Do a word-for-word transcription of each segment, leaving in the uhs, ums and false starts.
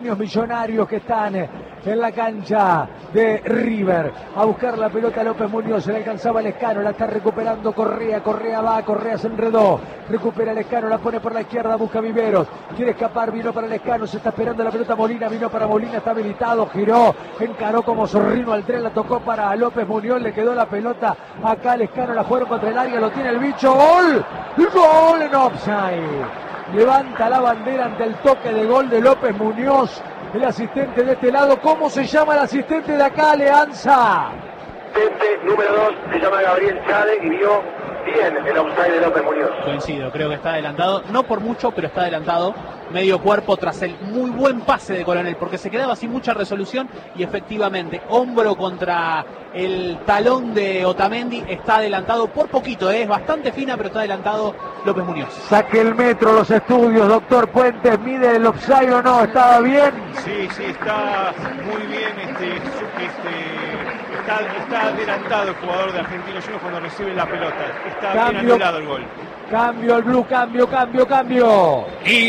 Millonarios que están en la cancha de River a buscar la pelota. López Muñoz, se le alcanzaba Lescano, la está recuperando Correa, Correa va, Correa se enredó, recupera Lescano, la pone por la izquierda, busca Viveros, quiere escapar, vino para Lescano, se está esperando la pelota Molina, vino para Molina, está habilitado, giró, encaró como zorrino al tren, la tocó para López Muñoz, le quedó la pelota acá Lescano, la jugaron contra el área, lo tiene el bicho, gol, gol en offside. Levanta la bandera ante el toque de gol de López Muñoz, el asistente de este lado. ¿Cómo se llama el asistente de acá, Leanza? Asistente número dos se llama Gabriel Chade y vio bien el offside de López Muñoz. Coincido, creo que está adelantado, no por mucho, pero está adelantado. Medio cuerpo tras el muy buen pase de Coronel, porque se quedaba sin mucha resolución y efectivamente, hombro contra el talón de Otamendi, está adelantado por poquito, ¿eh? Es bastante fina, pero está adelantado López Muñoz. Saque el metro, los estudios, doctor Puentes, mide el offside o no, ¿estaba bien? Sí, sí, está muy bien, este, este, está, está adelantado el jugador de Argentinos Juniors cuando recibe la pelota, está Cambio. bien anulado el gol. Cambio al blue, cambio, cambio, cambio.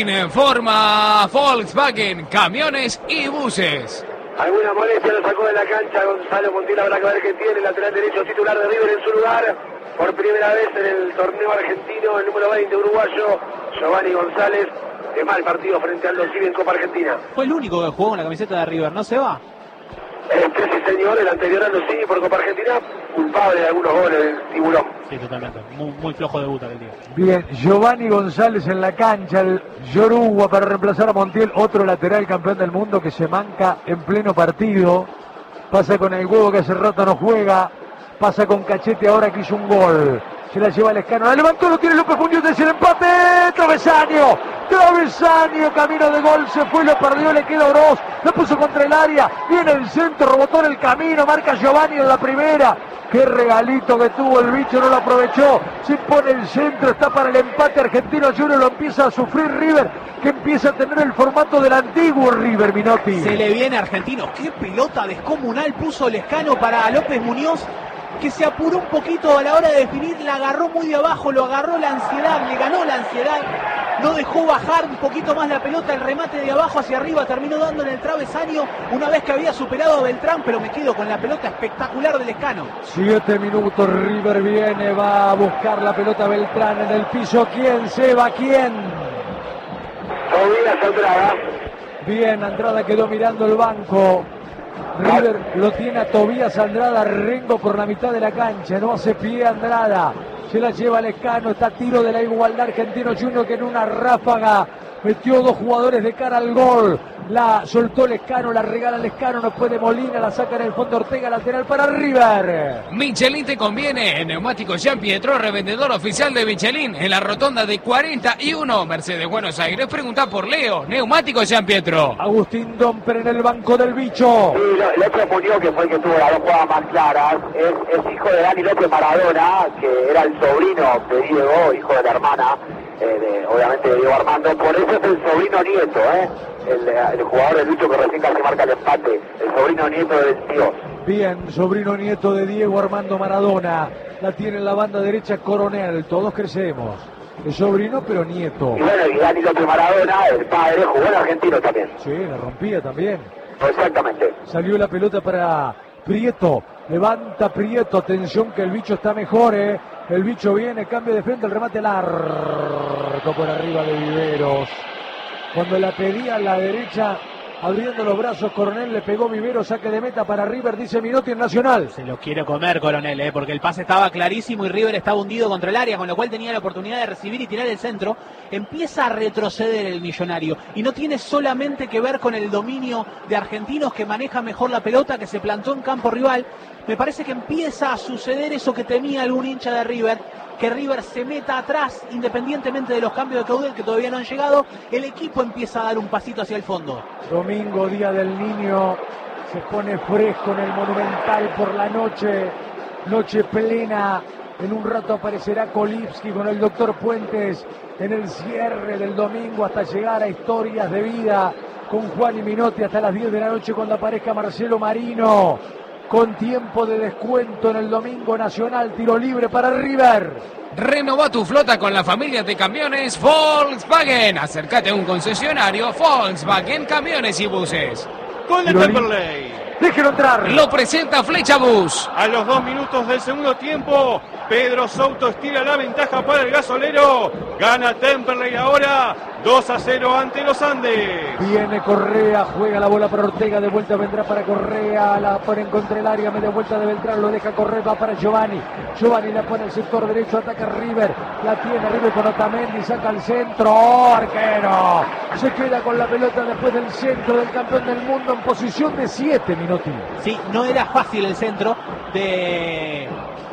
Informa Volkswagen, camiones y buses. Alguna molestia lo sacó de la cancha Gonzalo Montiel, habrá que ver qué tiene el lateral derecho titular de River en su lugar. Por primera vez en el torneo argentino, el número veinte uruguayo, Giovanni González, de mal partido frente al Losivi en Copa Argentina. Fue el único que jugó con la camiseta de River, ¿no se va? Este sí señor, el anterior al Losivi por Copa Argentina, culpable de algunos goles del tiburón. Sí, totalmente, muy, muy flojo debut aquel día. Bien, Giovanni González en la cancha, el Yoruba para reemplazar a Montiel, otro lateral campeón del mundo que se manca en pleno partido. Pasa con el huevo que hace rato no juega, pasa con Cachete ahora que hizo un gol. Se la lleva Lescano, la levantó, lo tiene López Muñoz, es el empate, travesaño, travesaño, camino de gol, se fue, lo perdió, le queda Oroz, lo puso contra el área, viene el centro, rebotó en el camino, marca Giovanni en la primera. Qué regalito que tuvo el bicho, no lo aprovechó, se pone el centro, está para el empate Argentino Juniors, lo empieza a sufrir River, que empieza a tener el formato del antiguo River, Minotti. Se le viene a Argentinos, qué pelota descomunal puso Lescano para López Muñoz, que se apuró un poquito a la hora de definir, la agarró muy de abajo, lo agarró la ansiedad, le ganó la ansiedad, no dejó bajar un poquito más la pelota, el remate de abajo hacia arriba terminó dando en el travesaño una vez que había superado a Beltrán, pero me quedo con la pelota espectacular del Lescano. Siete minutos, River viene, va a buscar la pelota Beltrán en el piso, ¿quién se va? ¿Quién? Tobías Andrada. Bien, Andrada quedó mirando el banco. River lo tiene a Tobías Andrada, Rengo por la mitad de la cancha, no hace pie Andrada, se la lleva Lescano, está a tiro de la igualdad Argentino Juniors que en una ráfaga metió dos jugadores de cara al gol, la soltó Lescano, la regala Lescano, no puede Molina, la saca en el fondo Ortega, lateral para River. Michelin te conviene, Neumáticos Jean Pietro, revendedor oficial de Michelin, en la rotonda de cuarenta y uno, Mercedes Buenos Aires. Pregunta por Leo, Neumáticos Jean Pietro. Agustín Domper en el banco del bicho. Sí, López Muñoz, que fue el que tuvo las dos jugadas más claras, es, es hijo de Dani López Maradona, que era el sobrino de Diego, hijo de la hermana, eh, de, obviamente de Diego Armando, por eso es el sobrino nieto, ¿eh? El, el jugador del bicho que recién casi marca el empate, el sobrino nieto del tío. Bien, sobrino nieto de Diego Armando Maradona, la tiene en la banda derecha Coronel, todos crecemos. Es sobrino pero nieto. Y bueno, y Dani López Maradona, el padre, jugó en Argentino también. Sí, la rompía también. Exactamente. Salió la pelota para Prieto, levanta Prieto, atención que el bicho está mejor, ¿eh? El bicho viene, cambio de frente, el remate largo por arriba de Viveros. Cuando la pedía a la derecha, abriendo los brazos, Coronel le pegó Viveros, saque de meta para River, dice Minotti en Nacional. Se lo quiere comer Coronel, ¿eh? Porque el pase estaba clarísimo y River estaba hundido contra el área, con lo cual tenía la oportunidad de recibir y tirar el centro. Empieza a retroceder el Millonario y no tiene solamente que ver con el dominio de Argentinos, que maneja mejor la pelota, que se plantó en campo rival. Me parece que empieza a suceder eso que temía algún hincha de River, que River se meta atrás, independientemente de los cambios de caudal que todavía no han llegado. El equipo empieza a dar un pasito hacia el fondo. Domingo, Día del Niño, se pone fresco en el Monumental por la noche, noche plena. En un rato aparecerá Kolipski con el doctor Puentes en el cierre del domingo hasta llegar a Historias de Vida con Juan y Minotti hasta las diez de la noche cuando aparezca Marcelo Marino con tiempo de descuento en el domingo nacional. Tiro libre para River. Renova tu flota con la familia de camiones Volkswagen. Acércate a un concesionario Volkswagen Camiones y Buses. Gol de Temperley. Déjelo entrar. Lo presenta Flecha Bus. A los dos minutos del segundo tiempo, Pedro Souto estira la ventaja para el gasolero. Gana Temperley ahora dos a cero ante los Andes. Viene Correa, juega la bola para Ortega, de vuelta vendrá para Correa, la pone en contra el área, media vuelta de Beltrán, lo deja correr, va para Giovanni. Giovanni la pone al sector derecho, ataca River, la tiene River con Otamendi, saca al centro, ¡oh, arquero! Se queda con la pelota después del centro del campeón del mundo en posición de siete minutos. Sí, no era fácil el centro de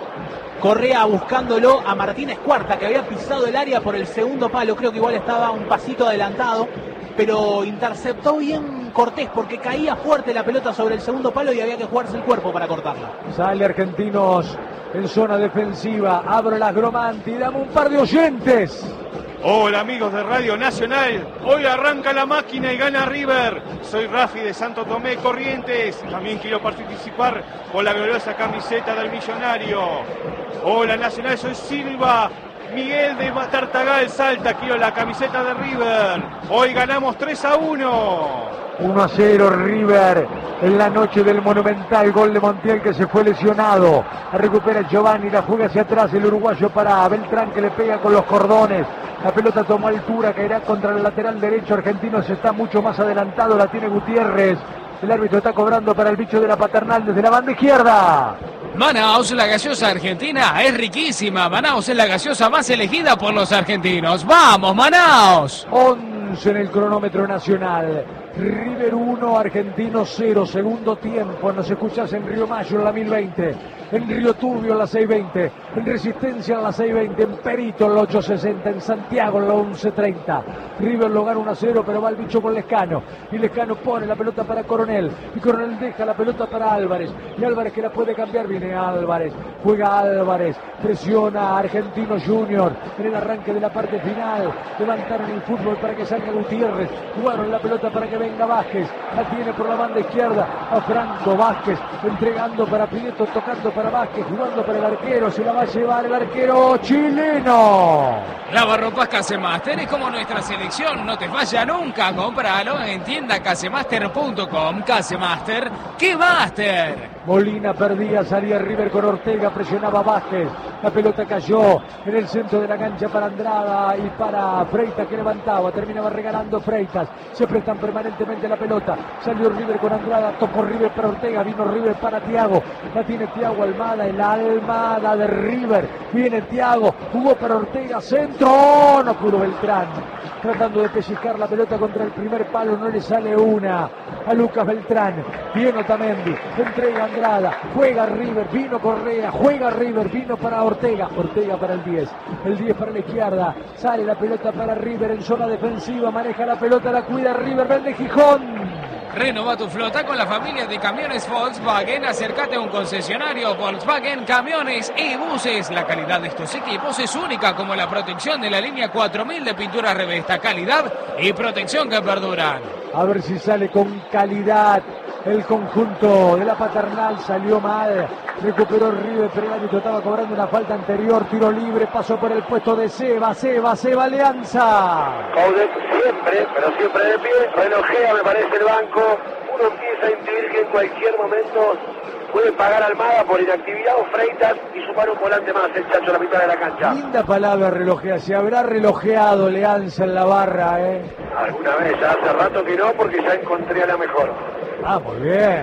Correa buscándolo a Martínez Cuarta, que había pisado el área por el segundo palo, creo que igual estaba un pasito adelantado, pero interceptó bien Cortés porque caía fuerte la pelota sobre el segundo palo y había que jugarse el cuerpo para cortarla. Sale Argentinos en zona defensiva, abro las Gromanti, dame un par de oyentes. Hola amigos de Radio Nacional, hoy arranca la máquina y gana River. Soy Rafi de Santo Tomé, Corrientes. También quiero participar por la gloriosa camiseta del Millonario. Hola Nacional, soy Silva Miguel de Tartagal, Salta. Quiero la camiseta de River. Hoy ganamos tres a uno. uno a cero River en la noche del Monumental. Gol de Montiel, que se fue lesionado. Recupera Giovanni, la juega hacia atrás el uruguayo para Beltrán, que le pega con los cordones. La pelota tomó altura, caerá contra el lateral derecho. Argentinos está mucho más adelantado, la tiene Gutiérrez. El árbitro está cobrando para el bicho de la Paternal desde la banda izquierda. Manaus, la gaseosa argentina, es riquísima. Manaus es la gaseosa más elegida por los argentinos. ¡Vamos, Manaus! once en el cronómetro nacional. River uno, Argentino cero, segundo tiempo. Nos escuchas en Río Mayo en la mil veinte, en Río Turbio en la seiscientos veinte, en Resistencia en la seiscientos veinte, en Perito en la ochocientos sesenta, en Santiago en la once treinta. River lo gana uno a cero, pero va el bicho con Lescano. Y Lescano pone la pelota para Coronel. Y Coronel deja la pelota para Álvarez. Y Álvarez, que la puede cambiar, viene Álvarez. Juega Álvarez, presiona a Argentino Junior en el arranque de la parte final. Levantaron el fútbol para que salga Gutiérrez. Jugaron la pelota para que venga Vázquez. La tiene por la banda izquierda a Franco Vázquez, entregando para Pineto, tocando para Vázquez, jugando para el arquero. Se la va a llevar el arquero chileno. Lavarropas Casemaster es como nuestra selección, no te falla nunca. Cómpralo en tienda casemaster punto com. Casemaster, ¡qué máster! Molina perdía, salía River con Ortega, presionaba Vázquez. La pelota cayó en el centro de la cancha para Andrada y para Freitas, que levantaba, terminaba regalando Freitas. Se prestan permanentemente la pelota. Salió River con Andrada, tocó River para Ortega, vino River para Thiago. La tiene Thiago, Almada, el Almada de River. Viene Thiago, jugó para Ortega, centro, no pudo Beltrán. Tratando de pellizcar la pelota contra el primer palo, no le sale una a Lucas Beltrán. Viene Otamendi, entrega Andrada, juega River, vino Correa, juega River, vino para Ortega, Ortega para el diez, el diez para la izquierda, sale la pelota para River en zona defensiva, maneja la pelota, la cuida River, vende Gijón. Renova tu flota con la familia de camiones Volkswagen. Acércate a un concesionario Volkswagen Camiones y Buses. La calidad de estos equipos es única, como la protección de la línea cuatro mil de pintura Revesta. Calidad y protección que perduran. A ver si sale con calidad el conjunto de la Paternal. Salió mal, recuperó River, pero el árbitro estaba cobrando una falta anterior. Tiro libre, pasó por el puesto de Seba, Seba, Seba Alianza. Coudet siempre, pero siempre de pie, relojea, me parece, el banco. Uno empieza a intuir que en cualquier momento puede pagar Almada por inactividad o Freitas y sumar un volante más, el Chacho a la mitad de la cancha. Linda palabra, relojea. Se habrá relojeado Leanza en la barra, ¿eh? Alguna vez, ya hace rato que no, porque ya encontré a la mejor. Ah, muy bien.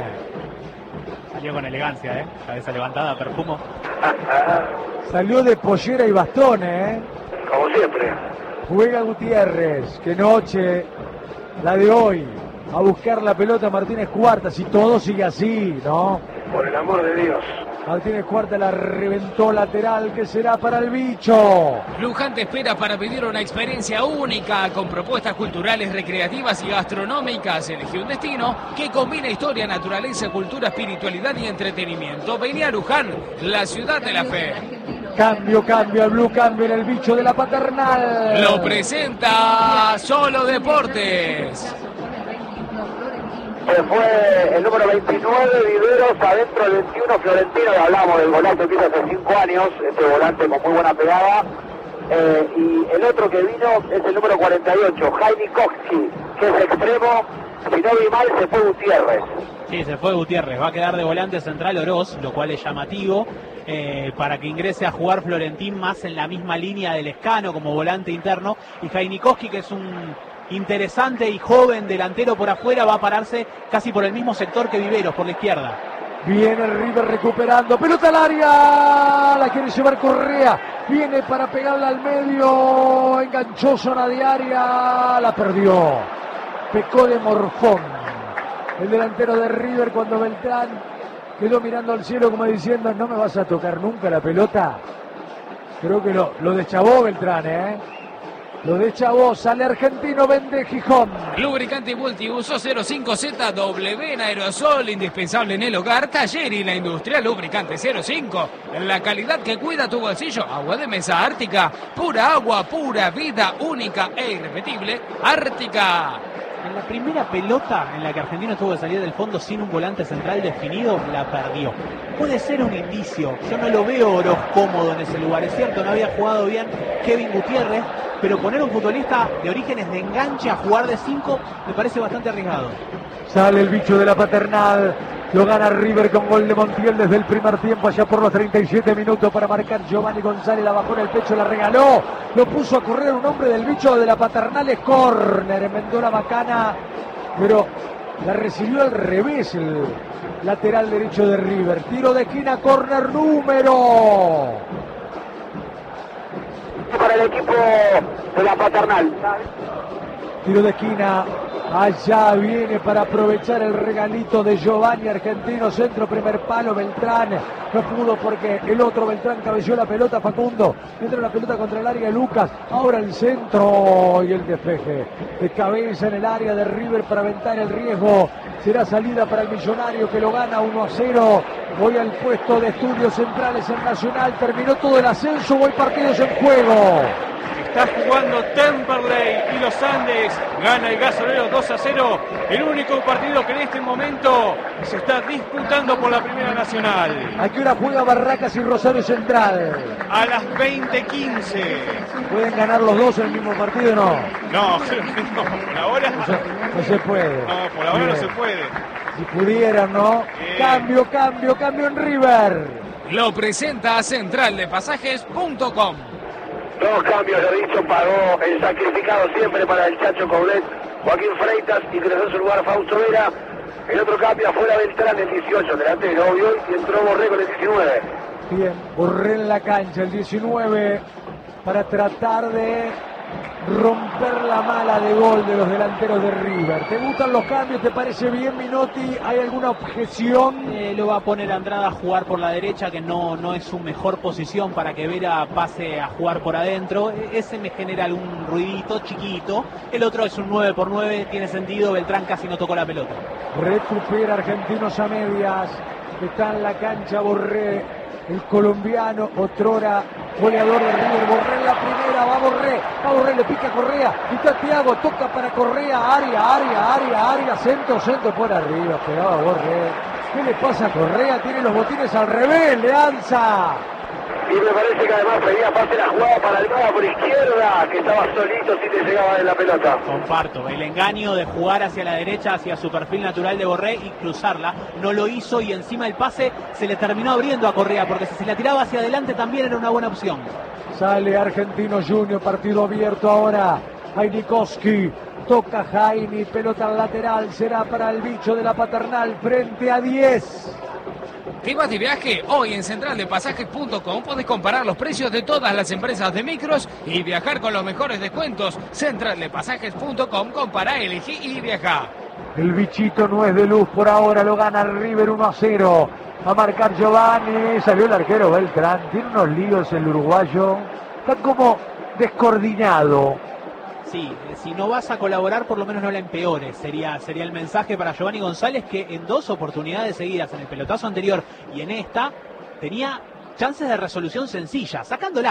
Salió con elegancia, ¿eh? Cabeza levantada, perfumo. Salió de pollera y bastones, ¿eh? Como siempre. Juega Gutiérrez. Qué noche la de hoy. A buscar la pelota Martínez Cuarta. Si todo sigue así, ¿no? Por el amor de Dios. Martínez Cuarta la reventó lateral, que será para el bicho. Luján te espera para vivir una experiencia única con propuestas culturales, recreativas y gastronómicas. Elegí un destino que combina historia, naturaleza, cultura, espiritualidad y entretenimiento. Vení a Luján, la ciudad de la fe. Cambio, cambio, el blue cambio en el bicho de la Paternal. Lo presenta Solo Deportes. Se fue el número veintinueve, Viveros, adentro el veintiuno, Florentino, y hablamos del volante que hizo hace cinco años, este volante con muy buena pegada. Eh, y el otro que vino es el número cuarenta y ocho, Jaime Koski, que es extremo. Si no vi mal, se fue Gutiérrez. Sí, se fue Gutiérrez. Va a quedar de volante central Oroz, lo cual es llamativo, eh, para que ingrese a jugar Florentín más en la misma línea del Escano como volante interno. Y Jainikowski, que es un interesante y joven delantero por afuera, va a pararse casi por el mismo sector que Viveros, por la izquierda. Viene el River recuperando, pelota al área, la quiere llevar Correa, viene para pegarla al medio, enganchó zona de área, la perdió, pecó de morfón el delantero de River cuando Beltrán quedó mirando al cielo como diciendo, no me vas a tocar nunca la pelota. Creo que lo, lo deschavó Beltrán, ¿eh? Lo de Chavo, sale argentino, vende Gijón. Lubricante multiuso cero cinco Z W en aerosol, indispensable en el hogar. Talleri, la industria lubricante cero cinco. La calidad que cuida tu bolsillo. Agua de mesa Ártica. Pura agua, pura vida, única e irrepetible. Ártica. En la primera pelota en la que Argentino tuvo que salir del fondo sin un volante central definido, la perdió. Puede ser un indicio. Yo no lo veo Oroz cómodo en ese lugar. Es cierto, no había jugado bien Kevin Gutiérrez, pero poner un futbolista de orígenes de enganche a jugar de cinco me parece bastante arriesgado. Sale el bicho de la Paternal, lo gana River con gol de Montiel desde el primer tiempo, allá por los treinta y siete minutos para marcar Giovanni González, la bajó en el pecho, la regaló, lo puso a correr un hombre del bicho de la Paternal, es córner, enmendó la Macana, pero la recibió al revés el lateral derecho de River. Tiro de esquina, córner número para el equipo de la Paternal. Tiro de esquina, allá viene para aprovechar el regalito de Giovanni, argentino, centro, primer palo, Beltrán, no pudo porque el otro Beltrán cabeció la pelota, Facundo, entra la pelota contra el área de Lucas, ahora el centro y el despeje de cabeza en el área de River para aventar el riesgo, será salida para el Millonario que lo gana uno a cero, voy al puesto de estudios centrales en Nacional, terminó todo el ascenso, voy partidos en juego. Está jugando Temperley y los Andes, gana el Gasolero dos a cero, el único partido que en este momento se está disputando por la Primera Nacional. ¿A qué hora juega Barracas y Rosario Central? A las veinte quince. ¿Pueden ganar los dos en el mismo partido o no? No, creo que no, por ahora no se, no se puede. No, por ahora Bien. no se puede. Si pudieran, ¿no? Bien. Cambio, cambio, cambio en River. Lo presenta central de pasajes punto com. Dos cambios, lo dicho, pagó el sacrificado siempre para el Chacho Coudet, Joaquín Freitas, ingresó en su lugar Fausto Vera. El otro cambio afuera Beltrán, el dieciocho, delantero, obvio, y entró Borré con el diecinueve. Bien, Borré en la cancha, el diecinueve, para tratar de romper la mala de gol de los delanteros de River. ¿Te gustan los cambios? ¿Te parece bien, Minotti? ¿Hay alguna objeción? Eh, lo va a poner Andrada a jugar por la derecha, que no, no es su mejor posición para que Vera pase a jugar por adentro. E ese me genera algún ruidito chiquito. El otro es un nueve por nueve, tiene sentido. Beltrán casi no tocó la pelota. Recupera Argentinos a medias. Está en la cancha Borré, el colombiano, otrora goleador de River. Borré en la primera, va Borré, va Borré, le pica Correa, y está Thiago, toca para Correa, área, área, área, área, centro, centro, por arriba, pegaba Borré. ¿Qué le pasa a Correa? Tiene los botines al revés, le alza. Y me parece que además pedía pase la jugada para Almada por izquierda, que estaba solito si le llegaba de la pelota. Comparto, el engaño de jugar hacia la derecha, hacia su perfil natural de Borré y cruzarla, no lo hizo y encima el pase se le terminó abriendo a Correa, porque si se la tiraba hacia adelante también era una buena opción. Sale Argentino Junior, partido abierto ahora, Jainikowski, toca Jaime, pelota al lateral, será para el bicho de la Paternal, frente a diez. ¿Te vas de viaje? Hoy en central de pasajes punto com podés comparar los precios de todas las empresas de micros y viajar con los mejores descuentos. central de pasajes punto com, compara, elegí y viaja. El bichito no es de luz por ahora, lo gana River uno a cero. Va a marcar Giovanni, salió el arquero Beltrán, tiene unos líos el uruguayo, está como descoordinado. Sí, si no vas a colaborar, por lo menos no la empeores. Sería, sería el mensaje para Giovanni González, que en dos oportunidades seguidas, en el pelotazo anterior y en esta, tenía chances de resolución sencilla, sacándola.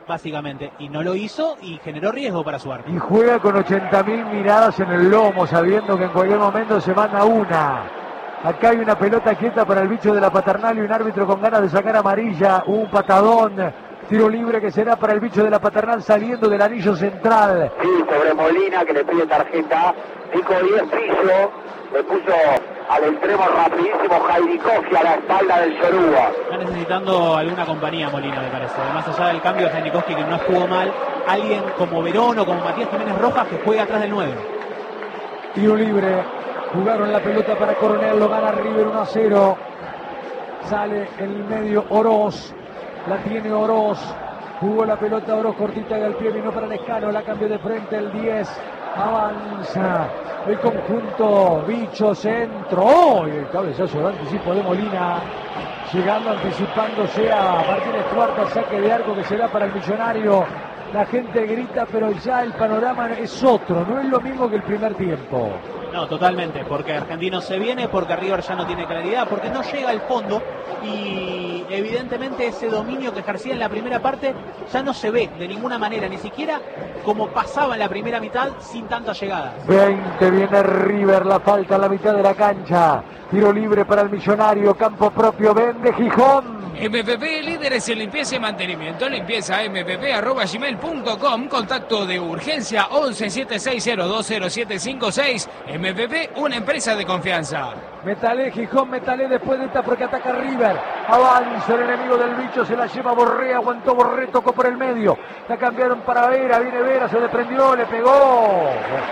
básicamente, y no lo hizo y generó riesgo para su arco. Y juega con ochenta mil miradas en el lomo, sabiendo que en cualquier momento se manda una. Acá hay una pelota quieta para el bicho de la Paternal y un árbitro con ganas de sacar amarilla, un patadón, tiro libre que será para el bicho de la Paternal saliendo del anillo central. Sí, sobre Molina que le pide tarjeta, Nico diez piso, le puso al extremo rapidísimo Jairi Koski a la espalda del Yoruba. Está necesitando alguna compañía Molina, me parece. Más allá del cambio de Janikowski, que no jugó mal, alguien como Verón o como Matías Jiménez Rojas que juega atrás del nueve. Tiro libre, jugaron la pelota para Coronel, lo gana River uno a cero. Sale en el medio Oroz, la tiene Oroz, jugó la pelota Oroz cortita y al pie, vino para Lescano, la cambió de frente el diez, avanza el conjunto, bicho centro, ¡oh! Y el cabezazo de anticipo de Molina, llegando, anticipándose a Martínez Cuarta, saque de arco que será para el Millonario. La gente grita, pero ya el panorama es otro, no es lo mismo que el primer tiempo. No, totalmente, porque Argentino se viene, porque River ya no tiene claridad, porque no llega al fondo y evidentemente ese dominio que ejercía en la primera parte ya no se ve de ninguna manera, ni siquiera como pasaba en la primera mitad sin tantas llegadas. veinte, viene River, la falta a la mitad de la cancha, tiro libre para el Millonario, campo propio, vende Gijón. M V P, líderes en limpieza y mantenimiento. Limpieza m v p arroba gmail punto com. Contacto de urgencia once siete seis cero dos cero siete cinco seis. M V P, una empresa de confianza. Metalé, Gijón, Metalé después de esta porque ataca River. Avanza el enemigo del bicho, se la lleva Borré, aguantó Borré, tocó por el medio. La cambiaron para Vera, viene Vera, se desprendió, le pegó.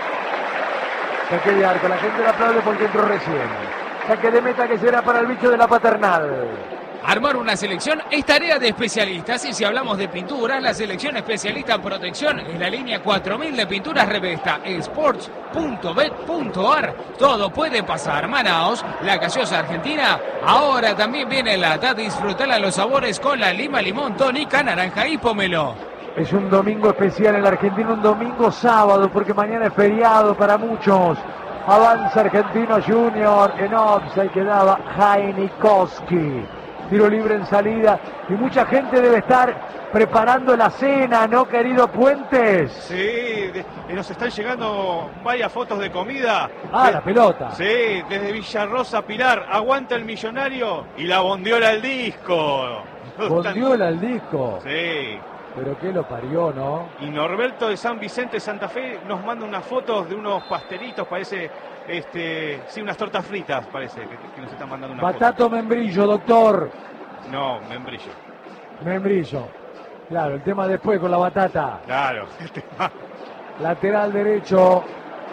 Saque de arco, la gente le aplaude porque entró recién. Saque de meta que será para el bicho de la Paternal. Armar una selección es tarea de especialistas y si hablamos de pinturas, la selección especialista en protección es la línea cuatro mil de pinturas Revesta, sports punto bet punto ar. Todo puede pasar. Manaos, la gaseosa argentina, ahora también viene en lata. Disfrutala los sabores con la lima, limón, tónica, naranja y pomelo. Es un domingo especial en la Argentina, un domingo sábado, porque mañana es feriado para muchos. Avanza Argentino Junior, en offside quedaba Janikowski. Tiro libre en salida y mucha gente debe estar preparando la cena, ¿no, querido Puentes? Sí, de, nos están llegando varias fotos de comida. Ah, de, la pelota. Sí, desde Villarrosa, Pilar, aguanta el Millonario y la bondiola al disco. Bondiola al disco. Sí. Pero qué lo parió, ¿no? Y Norberto de San Vicente, Santa Fe, nos manda unas fotos de unos pastelitos, parece, este, sí, unas tortas fritas, parece, que, que nos están mandando una Batato foto. Membrillo, doctor. No, membrillo. Membrillo. Claro, el tema después con la batata. Claro, el tema. Lateral derecho.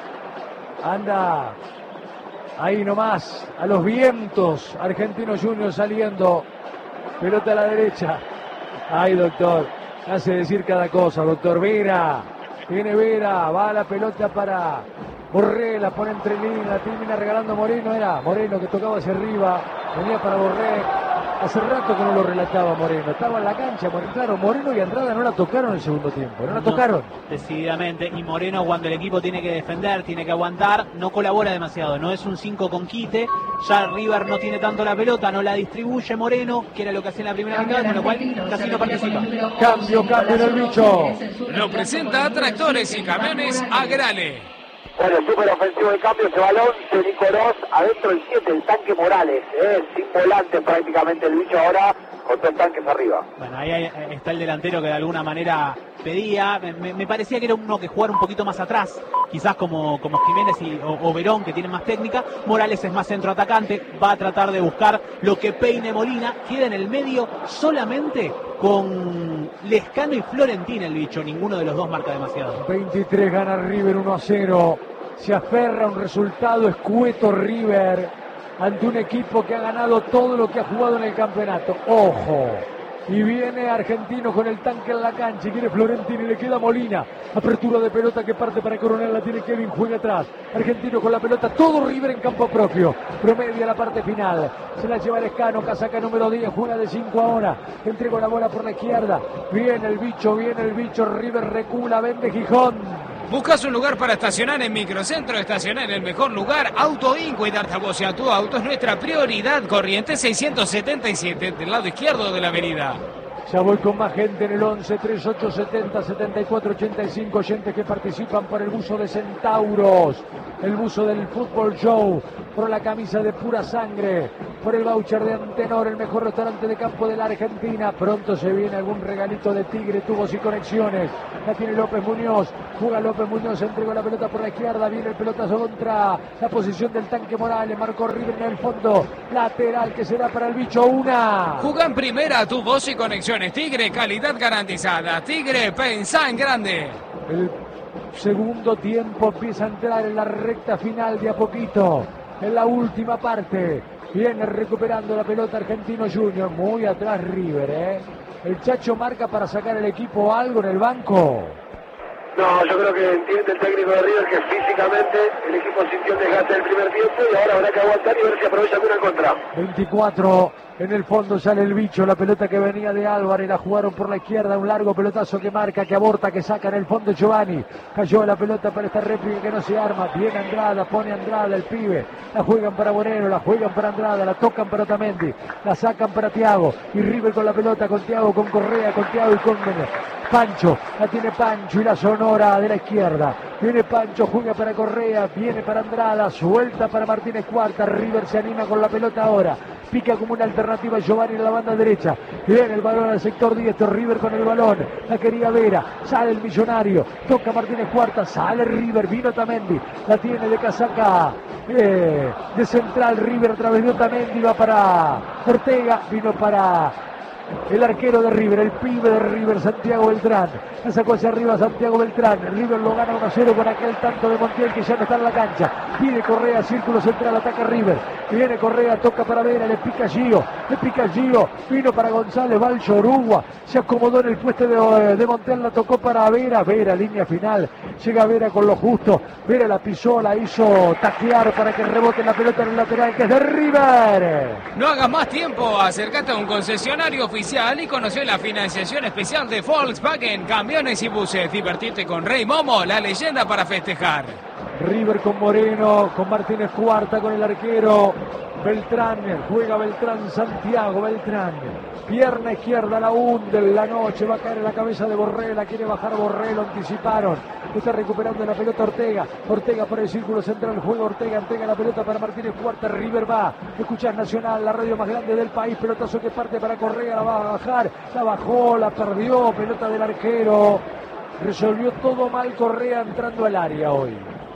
Anda ahí nomás, a los vientos. Argentino Junior saliendo. Pelota a la derecha. Ay, doctor. Hace decir cada cosa, doctor. Vera. Viene Vera. Va la pelota para Borré. La pone entre líneas. La termina regalando Moreno. Era Moreno que tocaba hacia arriba. Venía para Borré. Hace rato que no lo relataba Moreno. Estaba en la cancha. Claro, Moreno y Andrada no la tocaron en el segundo tiempo. No la tocaron. No, decididamente. Y Moreno, cuando el equipo tiene que defender, tiene que aguantar, no colabora demasiado. No es un cinco con quite. Ya River no tiene tanto la pelota, no la distribuye Moreno, que era lo que hacía en la primera mitad, con lo cual casi no participa. Cambio, cambio en el bicho. Lo presenta a Tractores y Camiones Agrale. Bueno, súper ofensivo de cambio, ese balón de Nicolás, adentro el siete, el tanque Morales, eh, sin volante prácticamente el bicho ahora, con tres tanques arriba. Bueno, ahí hay, está el delantero que de alguna manera pedía, me, me parecía que era uno que jugara un poquito más atrás, quizás como, como Jiménez y, o, o Verón, que tienen más técnica. Morales es más centroatacante, va a tratar de buscar lo que peine Molina, queda en el medio solamente con Lescano y Florentín el bicho, ninguno de los dos marca demasiado. veintitrés gana River uno a cero, se aferra a un resultado escueto River ante un equipo que ha ganado todo lo que ha jugado en el campeonato. Ojo, y viene Argentino con el tanque en la cancha y quiere Florentín y le queda Molina. Apertura de pelota que parte para Coronel, la tiene Kevin, juega atrás. Argentino con la pelota, todo River en campo propio. Promedia la parte final, se la lleva Lescano, casaca número diez, juega de cinco ahora. Entregó la bola por la izquierda. Viene el bicho, viene el bicho, River recula, vende Gijón. ¿Buscas un lugar para estacionar en Microcentro? Estacionar en el mejor lugar. Auto Inco y darte a vos y a tu auto es nuestra prioridad. Corriente seiscientos setenta y siete, del lado izquierdo de la avenida. Ya voy con más gente en el once, treinta y ocho, setenta, setenta y cuatro, ochenta y cinco, oyentes que participan por el buzo de Centauros, el buzo del Fútbol Show, por la camisa de Pura Sangre, por el voucher de Antenor, el mejor restaurante de campo de la Argentina. Pronto se viene algún regalito de Tigre, tubos y conexiones. La tiene López Muñoz, juega López Muñoz, entregó la pelota por la izquierda, viene el pelotazo contra la posición del Tanque Morales, marcó River en el fondo, lateral que será para el bicho. Una. Juga en primera, tubos y conexiones. Tigre, calidad garantizada. Tigre, pensá en grande. El segundo tiempo empieza a entrar en la recta final de a poquito, en la última parte. Viene recuperando la pelota Argentino Junior, muy atrás River, ¿eh? El Chacho marca para sacar el equipo algo en el banco. No, yo creo que entiende el técnico de River que físicamente el equipo sintió el desgaste del primer tiempo y ahora habrá que aguantar y ver si aprovecha alguna contra. veinticuatro, en el fondo sale el bicho, la pelota que venía de Álvarez, la jugaron por la izquierda, un largo pelotazo que marca, que aborta, que saca en el fondo Giovanni. Cayó la pelota para esta réplica que no se arma, viene Andrada, pone Andrada el pibe, la juegan para Moreno, la juegan para Andrada, la tocan para Otamendi, la sacan para Thiago, y River con la pelota, con Thiago, con Correa, con Thiago y con Pancho, la tiene Pancho y la sonora de la izquierda. Viene Pancho, juega para Correa, viene para Andrada, suelta para Martínez Cuarta. River se anima con la pelota ahora. Pica como una alternativa Giovanni en la banda derecha. Viene el balón al sector diestro. River con el balón. La quería Vera. Sale el Millonario. Toca Martínez Cuarta. Sale River. Vino Otamendi. La tiene de casaca eh, de central. River a través de Otamendi. Va para Ortega. Vino para el arquero de River, el pibe de River, Santiago Beltrán. La sacó hacia arriba Santiago Beltrán. River lo gana uno a cero con aquel tanto de Montiel que ya no está en la cancha. Pide Correa, círculo central, ataca River. Viene Correa, toca para Vera, le pica Gio, le pica Gio. Vino para González, va al Yorúa. Se acomodó en el puesto de, de Montiel, la tocó para Vera. Vera, línea final. Llega Vera con lo justo. Vera la pisó, la hizo taquear para que rebote la pelota en el lateral que es de River. No hagas más tiempo, acércate a un concesionario oficial y conoce la financiación especial de Volkswagen, camiones y buses. Divertirte con Rey Momo, la leyenda para festejar. River con Moreno, con Martínez Cuarta, con el arquero Beltrán, juega Beltrán, Santiago Beltrán, pierna izquierda, la hunde en la noche, va a caer en la cabeza de Borrell, la quiere bajar Borrell, lo anticiparon, está recuperando la pelota Ortega, Ortega por el círculo central, juega Ortega, entrega la pelota para Martínez Cuarta, River va, escuchar Nacional, la radio más grande del país, pelotazo que parte para Correa, la va a bajar, la bajó, la perdió, pelota del arquero, resolvió todo mal Correa entrando al área hoy.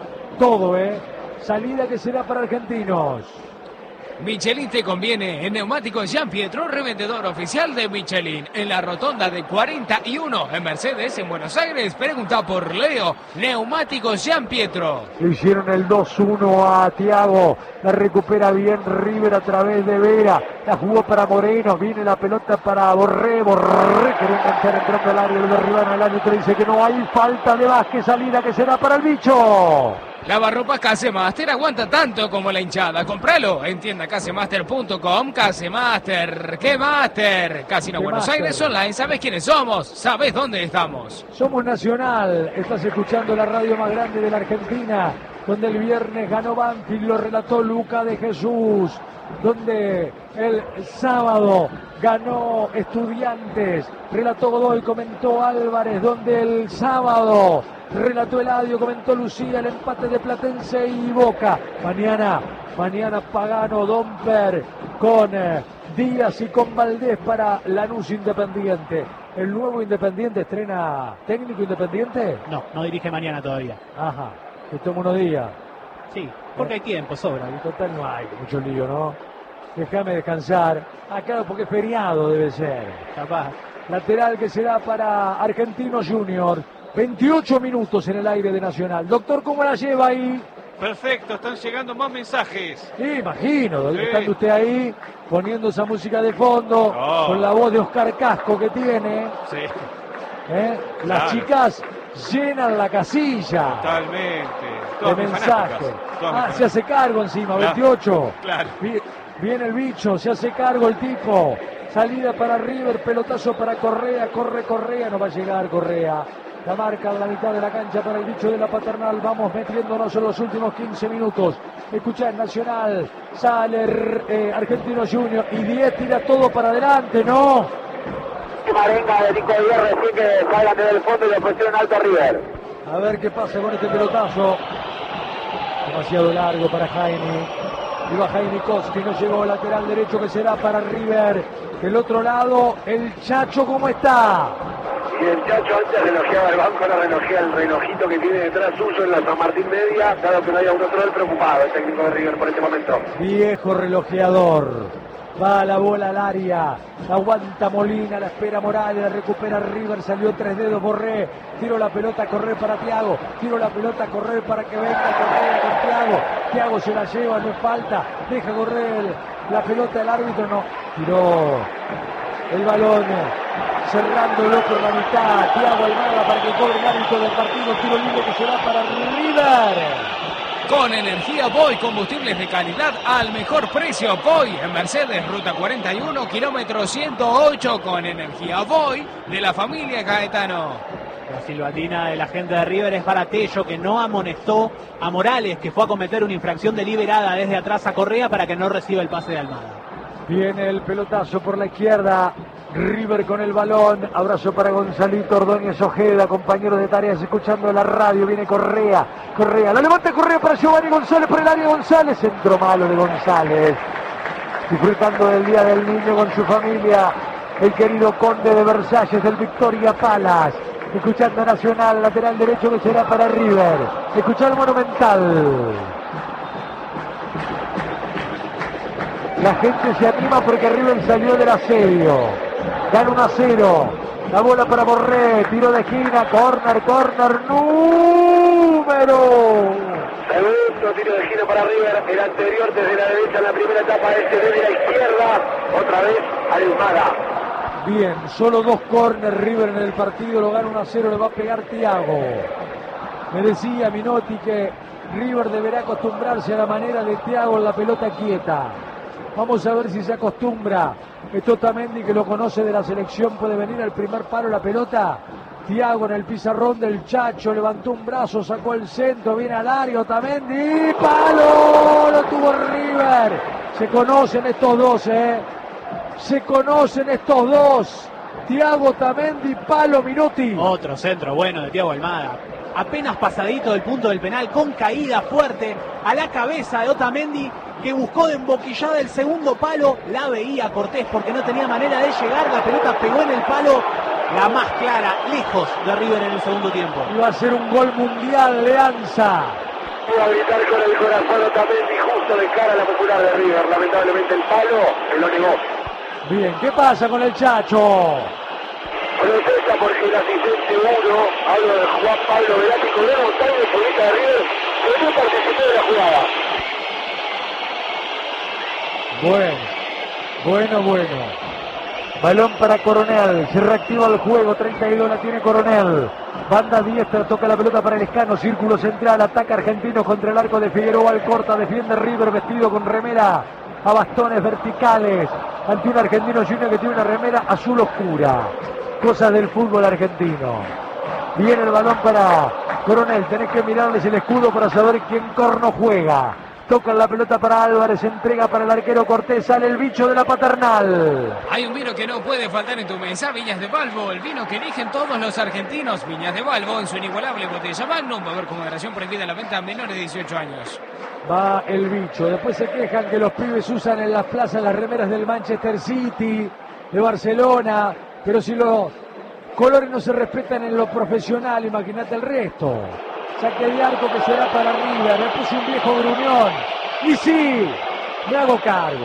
Todo, ¿eh? Salida que será para Argentinos. Michelin te conviene. En Neumáticos Jean Pietro, revendedor oficial de Michelin. En la rotonda de cuarenta y uno en Mercedes, en Buenos Aires. Pregunta por Leo. Neumáticos Jean Pietro. Le hicieron el dos uno a Thiago. La recupera bien River a través de Vera. La jugó para Moreno. Viene la pelota para Borré. Borré quería enganchar entrando al área. Lo derribaron al área. Dice que no hay falta de Vázquez. Salida que será para el bicho. Lavarropas Casemaster aguanta tanto como la hinchada. Compralo en tienda casemaster punto com. Casemaster, ¿qué Master? Casino ¿Qué Buenos Master? Aires Online. ¿Sabes quiénes somos? ¿Sabes dónde estamos? Somos Nacional. Estás escuchando la radio más grande de la Argentina, donde el viernes ganó Banfield, lo relató Luca de Jesús, donde el sábado ganó Estudiantes, relató Godoy, comentó Álvarez, donde el sábado relató Eladio, comentó Lucía, el empate de Platense y Boca. Mañana, mañana Pagano, Domper con eh, Díaz y con Valdés para Lanús Independiente. ¿El nuevo Independiente estrena técnico Independiente? No, no dirige mañana todavía. Ajá, que toma unos días. Sí, porque hay tiempo, sobra. Y total no hay mucho lío, ¿no? Déjame descansar. Acá porque es feriado debe ser. Capaz. Lateral que será para Argentinos Junior. veintiocho minutos en el aire de Nacional. Doctor, ¿cómo la lleva ahí? Perfecto, están llegando más mensajes. Sí, imagino, Sí. estando usted ahí, poniendo esa música de fondo, Oh. con la voz de Oscar Casco que tiene. Sí, ¿eh? Las Claro. chicas llenan la casilla totalmente. de Todas mis mensajes. fanáticas, todas Ah, mis se hace cargo encima, Claro. veintiocho. Claro. Vi- Viene el bicho, se hace cargo el tipo. Salida para River, pelotazo para Correa, corre Correa, no va a llegar Correa. La marca a la mitad de la cancha para el bicho de la Paternal. Vamos metiéndonos en los últimos quince minutos. Escuchá en Nacional, sale eh, Argentino Junior y diez tira todo para adelante, ¿no? última arenga de Nico Díaz, recién que salgan desde el fondo y le pusieron alto a River. A ver qué pasa con este pelotazo. Demasiado largo para Jaime. Iba Jaime Koski, no llegó, lateral derecho que será para River. Del otro lado, el Chacho, ¿cómo está? Y el Chacho antes relojeaba el banco, ahora relojea el relojito que tiene detrás suyo en la San Martín Media, dado que no haya un otro del preocupado, el técnico de River por este momento. Viejo relojeador. Va la bola al área. Aguanta Molina, la espera Morales, la recupera River, salió tres dedos Borré. Tiro la pelota a correr para Thiago. Tiro la pelota a correr para que venga Correa con Thiago. Thiago se la lleva, no es falta. Deja correr la pelota el árbitro, no. Tiró el balón. Cerrándolo por la mitad. Thiago Almada para que cobre el árbitro del partido. Tiro libre que será para River. Con energía Voy, combustibles de calidad al mejor precio. Voy en Mercedes, ruta cuarenta y uno, kilómetro ciento ocho, con energía Voy de la familia Gaetano. La silbatina de la gente de River es para Tello, que no amonestó a Morales, que fue a cometer una infracción deliberada desde atrás a Correa para que no reciba el pase de Almada. Viene el pelotazo por la izquierda. River con el balón. Abrazo para Gonzalito Ordóñez Ojeda, compañero de tareas, escuchando la radio. Viene Correa. Correa. La levanta Correa para Giovanni González por el área. González. Centro malo de González. Disfrutando del Día del Niño con su familia. El querido Conde de Versalles del Victoria Palace. Escuchando Nacional. Lateral derecho que será para River. Escuchando Monumental. La gente se anima porque River salió del asedio. Gana uno a cero. La bola para Borré. Tiro de esquina. Corner, corner. Número. Segundo tiro de esquina para River. El anterior desde la derecha en la primera etapa. Este desde la izquierda. Otra vez Almada. Bien, solo dos corners River en el partido. Lo gana uno a cero. Le va a pegar Thiago. Me decía Minotti que River deberá acostumbrarse a la manera de Thiago en la pelota quieta. Vamos a ver si se acostumbra. Esto Otamendi, que lo conoce de la selección, puede venir al primer palo la pelota. Thiago en el pizarrón del Chacho, levantó un brazo, sacó el centro, viene al área, Otamendi, ¡palo! Lo tuvo River. Se conocen estos dos, ¿eh? Se conocen estos dos. Thiago, Otamendi, palo, Minotti. Otro centro bueno de Thiago Almada. Apenas pasadito del punto del penal, con caída fuerte a la cabeza de Otamendi, que buscó de emboquillada el segundo palo. La veía Cortés porque no tenía manera de llegar. La pelota pegó en el palo, la más clara, lejos de River en el segundo tiempo. Iba a ser un gol mundial, Leanza. Iba a gritar con el corazón Otamendi justo de cara a la popular de River. Lamentablemente el palo se lo negó. Bien, ¿qué pasa con el Chacho? Protesta porque el asistente uno, hablo de Juan Pablo Velático de Montaño, futbolista de River, que no participó de la jugada. Bueno, bueno, bueno. Balón para Coronel, se reactiva el juego, treinta y dos la tiene Coronel. Banda diestra, toca la pelota para el Escano, círculo central, ataca Argentino contra el arco de Figueroa, al corta, defiende River vestido con remera a bastones verticales, ante un Argentino Junior que tiene una remera azul oscura. Cosas del fútbol argentino. Viene el balón para Coronel, tenés que mirarles el escudo para saber quién corno juega. Toca la pelota para Álvarez, entrega para el arquero Cortés, sale el bicho de la Paternal. Hay un vino que no puede faltar en tu mesa, Viñas de Balbo, el vino que eligen todos los argentinos. Viñas de Balbo en su inigualable botella Magnum, va a haber con moderación prohibida la venta a menores de dieciocho años. Va el bicho, después se quejan que los pibes usan en las plazas las remeras del Manchester City, de Barcelona, pero si los colores no se respetan en lo profesional, imagínate el resto. Saque de arco que será para River, me puse un viejo gruñón. Y sí, me hago cargo.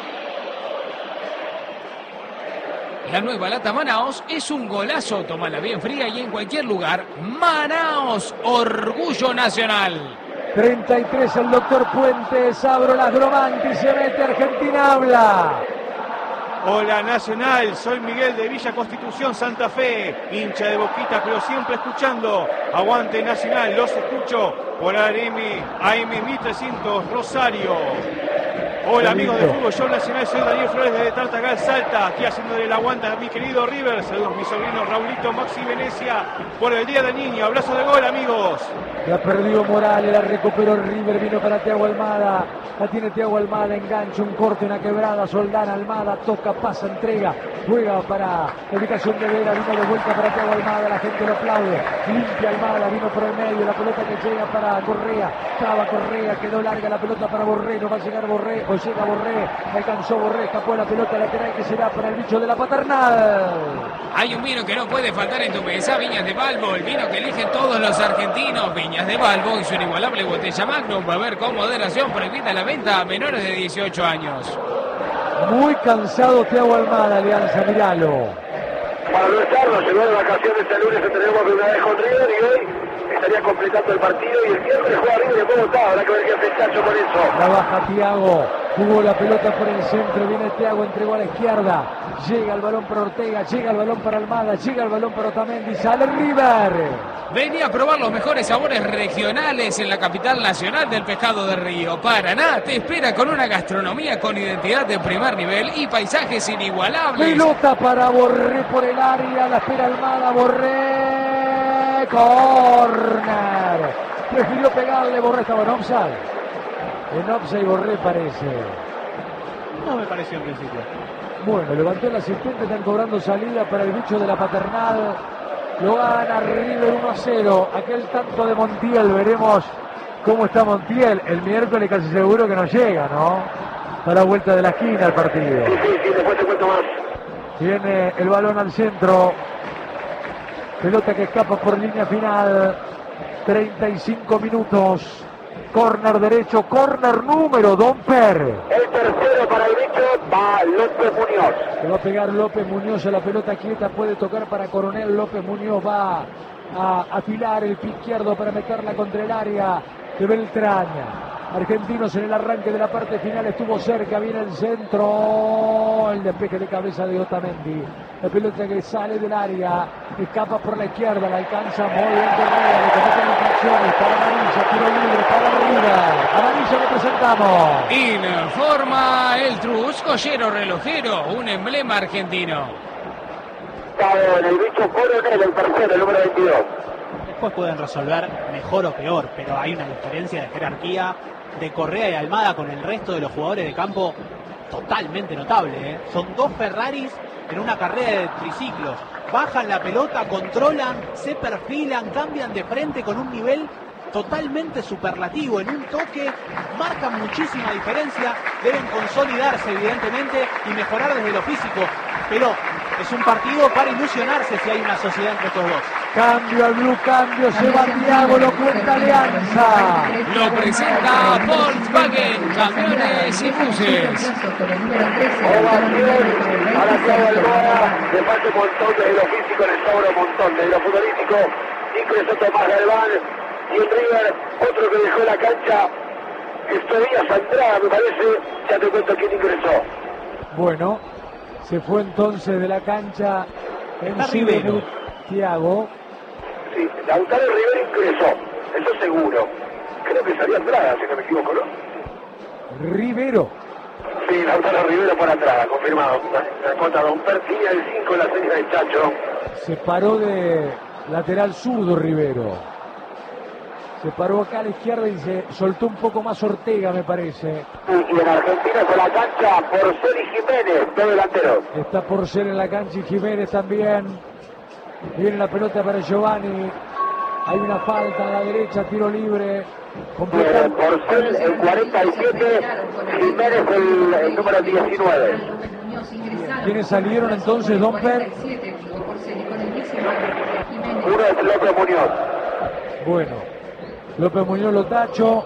La nueva lata Manaos es un golazo, tómala bien fría y en cualquier lugar. Manaos, orgullo nacional. treinta y tres el doctor Puentes, abro las Gromanti, se mete Argentina, habla. Hola Nacional, soy Miguel de Villa Constitución, Santa Fe, hincha de Boquita, pero siempre escuchando. Aguante Nacional, los escucho por A M, A M mil trescientos Rosario. Hola amigos de Fútbol Show Nacional, soy Daniel Flores desde Tartagal, Salta, aquí haciéndole el aguante a mi querido River. Saludos mi sobrino Raulito Maxi Venecia por el Día del Niño. Abrazo de gol, amigos. La perdió Morales, la recuperó River, vino para Thiago Almada. La tiene Thiago Almada, engancha, un corte, una quebrada, Soldán, Almada, toca, pasa, entrega, juega para la ubicación de Vera, vino de vuelta para Thiago Almada, la gente lo aplaude, limpia Almada, vino por el medio, la pelota que llega para Correa, traba Correa, quedó larga la pelota para Borré, no va a llegar Borré, o llega Borré, alcanzó Borré, escapó la pelota lateral que será para el bicho de la Paternal. Hay un vino que no puede faltar en tu mesa, Viñas de Balbo, el vino que eligen todos los argentinos. Viñas de Balbo y su inigualable botella Magnum, va a ver con moderación, prohibida la venta a menores de dieciocho años. Muy cansado Thiago Almada, Alianza, miralo. Para no estarlo, llegó de vacaciones el lunes, entrenamos de una vez con River y hoy estaría completando el partido y el miércoles juega River de Bogotá. Habrá que ver qué hace el Chacho con eso. Trabaja Thiago, jugó la pelota por el centro, viene Thiago, entregó a la izquierda, llega el balón para Ortega, llega el balón para Almada, llega el balón para Otamendi, sale River. Venía a probar los mejores sabores regionales en la capital nacional del pescado de río. Paraná te espera con una gastronomía con identidad de primer nivel y paisajes inigualables. Pelota para Borré por el área, la espera Almada, Borré, córner. Prefirió pegarle, Borré estaba en offside. En offside Borré parece. No me pareció en principio. Bueno, levantó el asistente, están cobrando salida para el bicho de la Paternal. Lo gana River uno a cero. Aquel tanto de Montiel, veremos cómo está Montiel. El miércoles casi seguro que no llega, ¿no? Para la vuelta de la esquina el partido. Sí, sí, sí, después te cuento más. Viene el balón al centro. Pelota que escapa por línea final. treinta y cinco minutos. Córner derecho, córner número Domper. El tercero para el bicho va López Muñoz. Le va a pegar López Muñoz a la pelota quieta, puede tocar para Coronel. López Muñoz va a afilar el pie izquierdo para meterla contra el área de Beltrán. Argentinos en el arranque de la parte final, estuvo cerca, viene el centro, el despeje de cabeza de Otamendi. La pelota que sale del área, escapa por la izquierda, la alcanza muy bien Correa, le cometen infracciones para amarilla, tiro libre para River. Amarilla le presentamos. Informa el Trus, joyero relojero, un emblema argentino. Está en el bicho Coronel, el tercero, el número veintidós. Después pueden resolver mejor o peor, pero hay una diferencia de jerarquía de Correa y Almada con el resto de los jugadores de campo totalmente notable, ¿eh? Son dos Ferraris en una carrera de triciclos. Bajan la pelota, controlan, se perfilan, cambian de frente con un nivel totalmente superlativo. En un toque marcan muchísima diferencia. Deben consolidarse evidentemente y mejorar desde lo físico. Pero es un partido para ilusionarse si hay una sociedad entre estos dos. Cambio al blue, cambio, se va Thiago, lo cuenta Alianza. Lo presenta Volkswagen, camiones y buses. Ovación a la Thiago Almada, de parte un montón desde lo físico, le sobra un montón desde lo futbolístico. Ingresó Tomás Galván y el River, otro que dejó la cancha, Estodía Sandrada, me parece. Ya te cuento quién ingresó. Bueno, se fue entonces de la cancha en Está Rivero. Thiago. Sí, Lautaro Rivero ingresó, eso seguro. Creo que salió Andrada, si no me equivoco, ¿no? Rivero. Sí, Lautaro Rivero por Andrada, confirmado. La cuota Don Pertilla, el cinco, la serie del Chacho. Se paró de lateral zurdo Rivero. Se paró acá a la izquierda y se soltó un poco más Ortega, me parece. Y en Argentina con la cancha Porcel y Jiménez, dos delanteros. Está Porcel en la cancha y Jiménez también. Viene la pelota para Giovanni. Hay una falta a la derecha, tiro libre. Eh, Porcel el cuarenta y siete, Jiménez el, el número diecinueve. ¿Quiénes salieron entonces, Domper? Uno es López Muñoz. Bueno, López Muñoz lo tacho.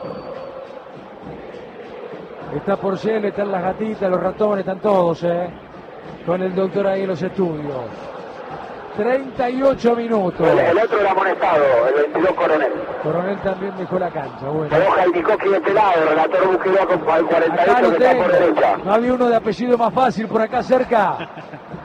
Está Porcel, están las gatitas, los ratones, están todos, ¿eh? Con el doctor ahí en los estudios. treinta y ocho minutos. El, el otro era amonestado, el veintidós Coronel. Coronel también dejó la cancha. Bueno. Boja y Nicoqui de este lado, relator Busqueda con el cuarenta y ocho Acá lo que está por tengo. derecha. No había uno de apellido más fácil por acá cerca.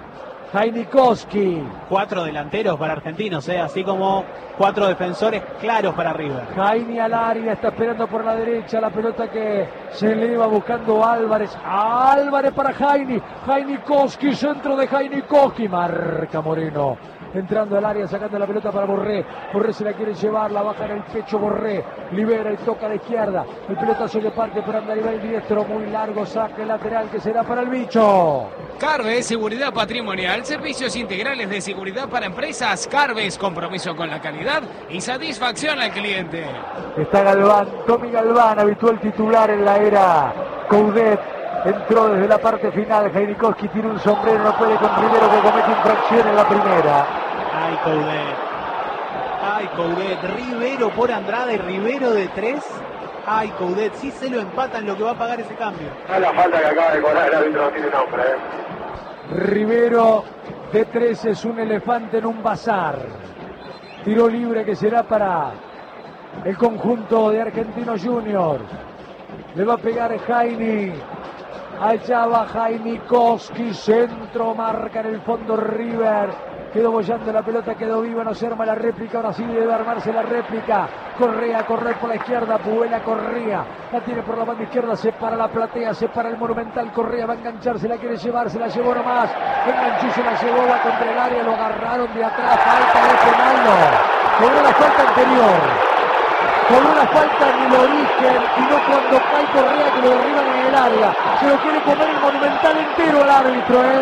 Heinikowski. Cuatro delanteros para Argentinos, ¿eh? Así como cuatro defensores claros para River. Jaini al área, está esperando por la derecha la pelota que se le iba buscando Álvarez. Álvarez para Jaini. Heinikowski, centro de Heinikowski. Marca Moreno. Entrando al área, sacando la pelota para Borré. Borré se la quiere llevar, la baja en el pecho Borré. Libera y toca a la izquierda. El pelotazo que parte por Andarivel diestro. Muy largo, saque lateral que será para el bicho. Carves, seguridad patrimonial, servicios integrales de seguridad para empresas. Carves, compromiso con la calidad y satisfacción al cliente. Está Galván, Tommy Galván, habitual titular en la era Coudet. Entró desde la parte final, Heinikowski tiene un sombrero, no puede con Rivero que comete infracción en la primera. Ay, Coudet. Ay, Coudet. Rivero por Andrade y Rivero de tres. Ay, Coudet. Si se lo empatan, lo que va a pagar ese cambio. No la falta que acaba de cobrar el árbitro no tiene nombre, ¿eh? Rivero de tres es un elefante en un bazar. Tiro libre que será para el conjunto de Argentinos Juniors. Le va a pegar Jaini. Allá va Heinikowski, centro, marca en el fondo River. Quedó bollando la pelota, quedó viva, no se arma la réplica, ahora sí debe armarse la réplica. Correa, correr por la izquierda, Puela Correa. La tiene por la banda izquierda, se para la platea, se para el Monumental. Correa va a enganchar, se la quiere llevar, se la llevó nomás. Enganchó, se la llevó, va contra el área, lo agarraron de atrás, falta de penal, no. Cobró la falta anterior. Cobró la falta en el origen y no cuando cae Correa que lo derriban en el área. Se lo quiere comer el Monumental entero al árbitro, ¿eh?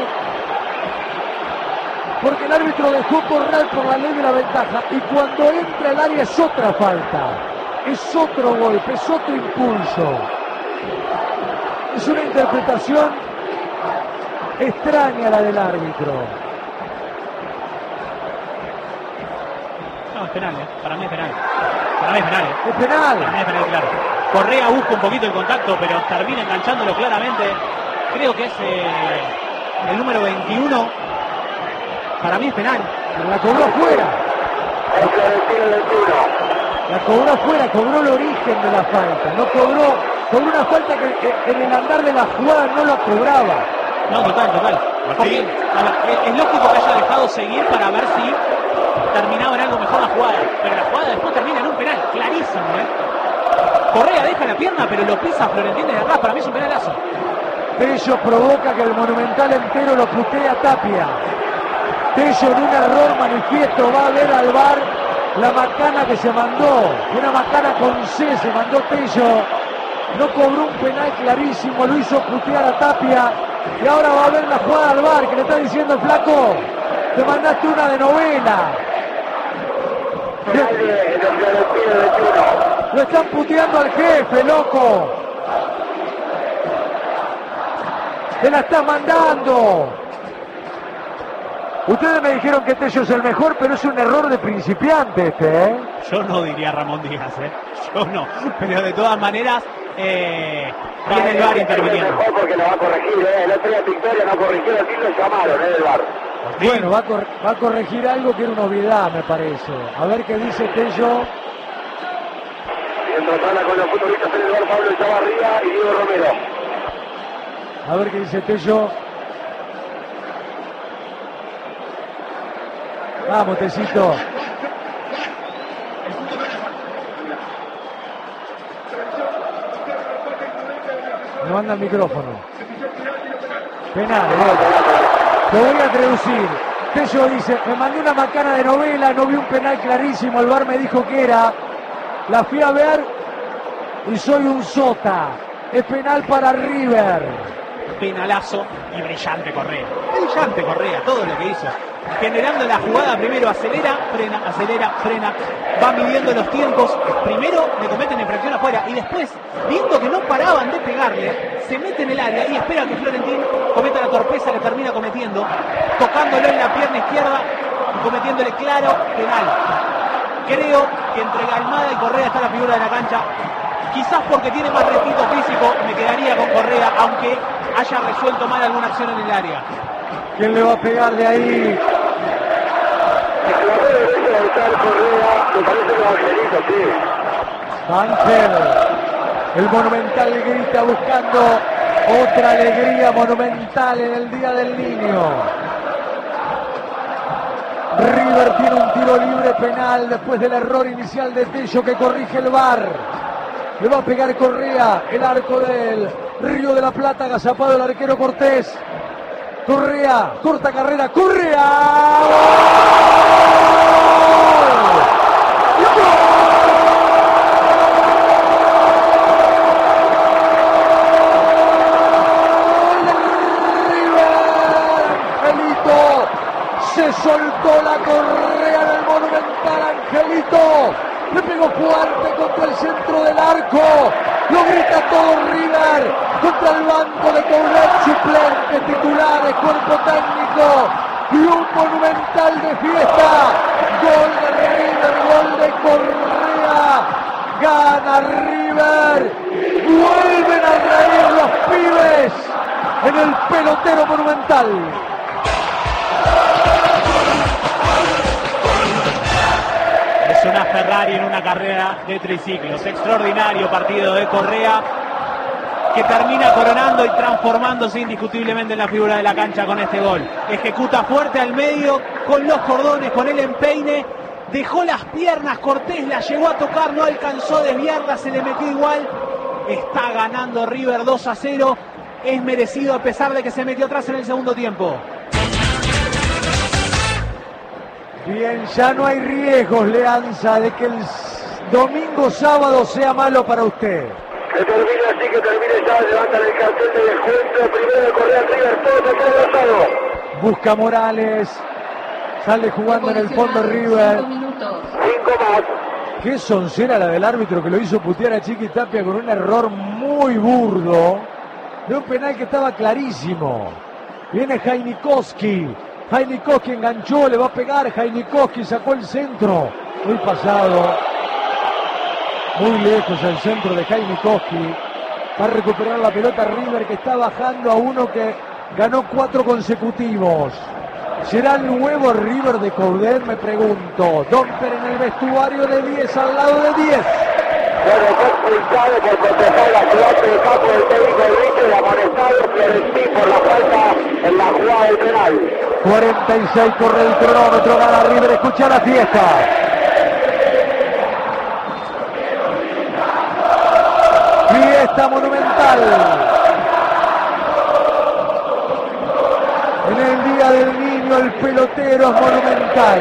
Porque el árbitro dejó correr por la ley de la ventaja y cuando entra el área es otra falta. Es otro golpe, es otro impulso. Es una interpretación extraña la del árbitro. No, es penal, ¿eh? Para mí es penal. Para mí es penal, ¿eh? Es penal. Para mí es penal, claro. Correa busca un poquito el contacto, pero termina enganchándolo claramente. Creo que es eh, el número veintiuno. Para mí es penal. Pero la cobró fuera. El Florentino veintiuno. La cobró fuera, cobró el origen de la falta. No cobró, cobró una falta que en el andar de la jugada no la cobraba. No, total, total. Porque, a ver, es lógico que haya dejado seguir para ver si terminaba en algo mejor la jugada. Pero la jugada después termina en un penal, clarísimo, ¿eh? Correa deja la pierna, pero lo pisa Florentino de atrás. Para mí es un penalazo. Tello provoca que el Monumental entero lo putee a Tapia. Tello en un error manifiesto va a ver al V A R la macana que se mandó. Una macana con C se mandó Tello. No cobró un penal clarísimo, lo hizo putear a Tapia. Y ahora va a ver la jugada al V A R que le está diciendo el flaco. Te mandaste una de novela. Penal de, de Florentino veintiuno. Lo están puteando al jefe, loco. Se la está mandando. Ustedes me dijeron que Tello es el mejor, pero es un error de principiante este, ¿eh? Yo no diría Ramón Díaz, ¿eh? Yo no. Pero de todas maneras, eh, viene el V A R interviniendo. Es mejor porque lo va a corregir, ¿eh? El otro día Victoria no corrigió, así lo llamaron, ¿eh? Del V A R. Bueno, va a, cor va a corregir algo que era una obviedad, me parece. A ver qué dice Tello. Mientras habla con los futbolistas en el V A R, Pablo Chavarría y Diego Romero. A ver qué dice Tello. Vamos, Tecito. No anda el micrófono. Penal, eh. Lo voy a traducir. Tello dice, me mandé una macana de novela, no vi un penal clarísimo, el V A R me dijo que era. La fui a ver y soy un sota. Es penal para River. Penalazo y brillante Correa. Brillante Correa, todo lo que hizo. Generando la jugada, primero acelera, frena, acelera, frena. Va midiendo los tiempos. Primero le cometen infracción afuera y después, viendo que no paraban de pegarle, se mete en el área y espera que Florentín cometa la torpeza que termina cometiendo, tocándolo en la pierna izquierda y cometiéndole claro penal. Creo que entre Almada y Correa está la figura de la cancha. Quizás porque tiene más repito físico, me quedaría con Correa, aunque haya resuelto mal alguna acción en el área. ¿Quién le va a pegar de ahí? El jugador derecho de estar Correa, me parece un evangelito, sí. Ángel. El Monumental grita buscando otra alegría monumental en el Día del Niño. River tiene un tiro libre penal después del error inicial de Tello que corrige el V A R. Le va a pegar Correa, el arco del Río de la Plata, agazapado el arquero Cortés. Correa, corta carrera, Correa. Se soltó la correa del Monumental, Angelito. Le pegó fuerte contra el centro del arco. Lo grita todo River. Contra el banco de Coudet, suplentes, titulares, cuerpo técnico. Y un Monumental de fiesta. Gol de River, gol de Correa. Gana River. Vuelven a reír los pibes en el pelotero Monumental. Es una Ferrari en una carrera de triciclos. Extraordinario partido de Correa, que termina coronando y transformándose indiscutiblemente en la figura de la cancha con este gol. Ejecuta fuerte al medio, con los cordones, con el empeine. Dejó las piernas, Cortés la llegó a tocar, no alcanzó a desviarla, se le metió igual. Está ganando River dos a cero. Es merecido a pesar de que se metió atrás en el segundo tiempo. Bien, ya no hay riesgos, Leanza, de que el domingo sábado sea malo para usted. Que termine así, que termine ya, levantan el cartel de descuento, primero de Correa River, todo se queda enlazado. Busca Morales, sale jugando en el fondo River. Cinco más. Qué soncera la del árbitro que lo hizo putear a Chiqui Tapia con un error muy burdo. De un penal que estaba clarísimo. Viene Jainikowski. Jainikowski enganchó, le va a pegar. Jainikowski sacó el centro. Muy pasado. Muy lejos el centro de Jainikowski. Va a recuperar la pelota River, que está bajando a uno que ganó cuatro consecutivos. ¿Será el nuevo River de Coudet? Me pregunto. Domper en el vestuario de diez al lado de diez. Bueno, fue expulsado por proteger la ciudad del campo del técnico del bicho y amonestado Florentín por la falta en la jugada del penal. cuarenta y seis corre el cronómetro, gana River, escucha la fiesta. Fiesta monumental. En el Día del Niño el pelotero es Monumental.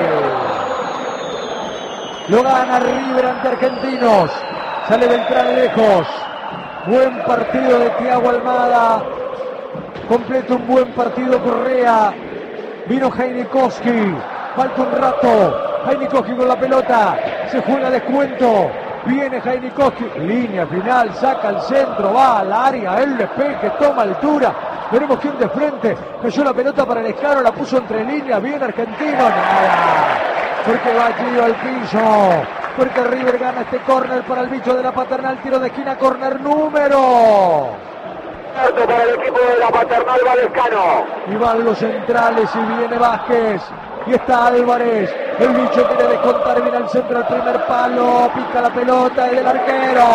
Lo gana River ante Argentinos. Sale Beltrán lejos. Buen partido de Thiago Almada. Completa un buen partido Correa. Vino Jainikowski. Falta un rato. Jainikowski con la pelota. Se juega descuento. Viene Jainikowski. Línea final. Saca al centro. Va al área. El despeje. Toma altura. Veremos quién de frente. Cayó la pelota para el escaro. La puso entre líneas. Bien Argentino. Nada. Porque va Gio al piso. Porque River gana este córner para el bicho de la Paternal. Tiro de esquina. Córner número. Para el equipo de la Paternal Valescano. Y van los centrales y viene Vázquez. Y está Álvarez. El bicho quiere descontar. Viene al centro del primer palo. Pica la pelota. Es del arquero.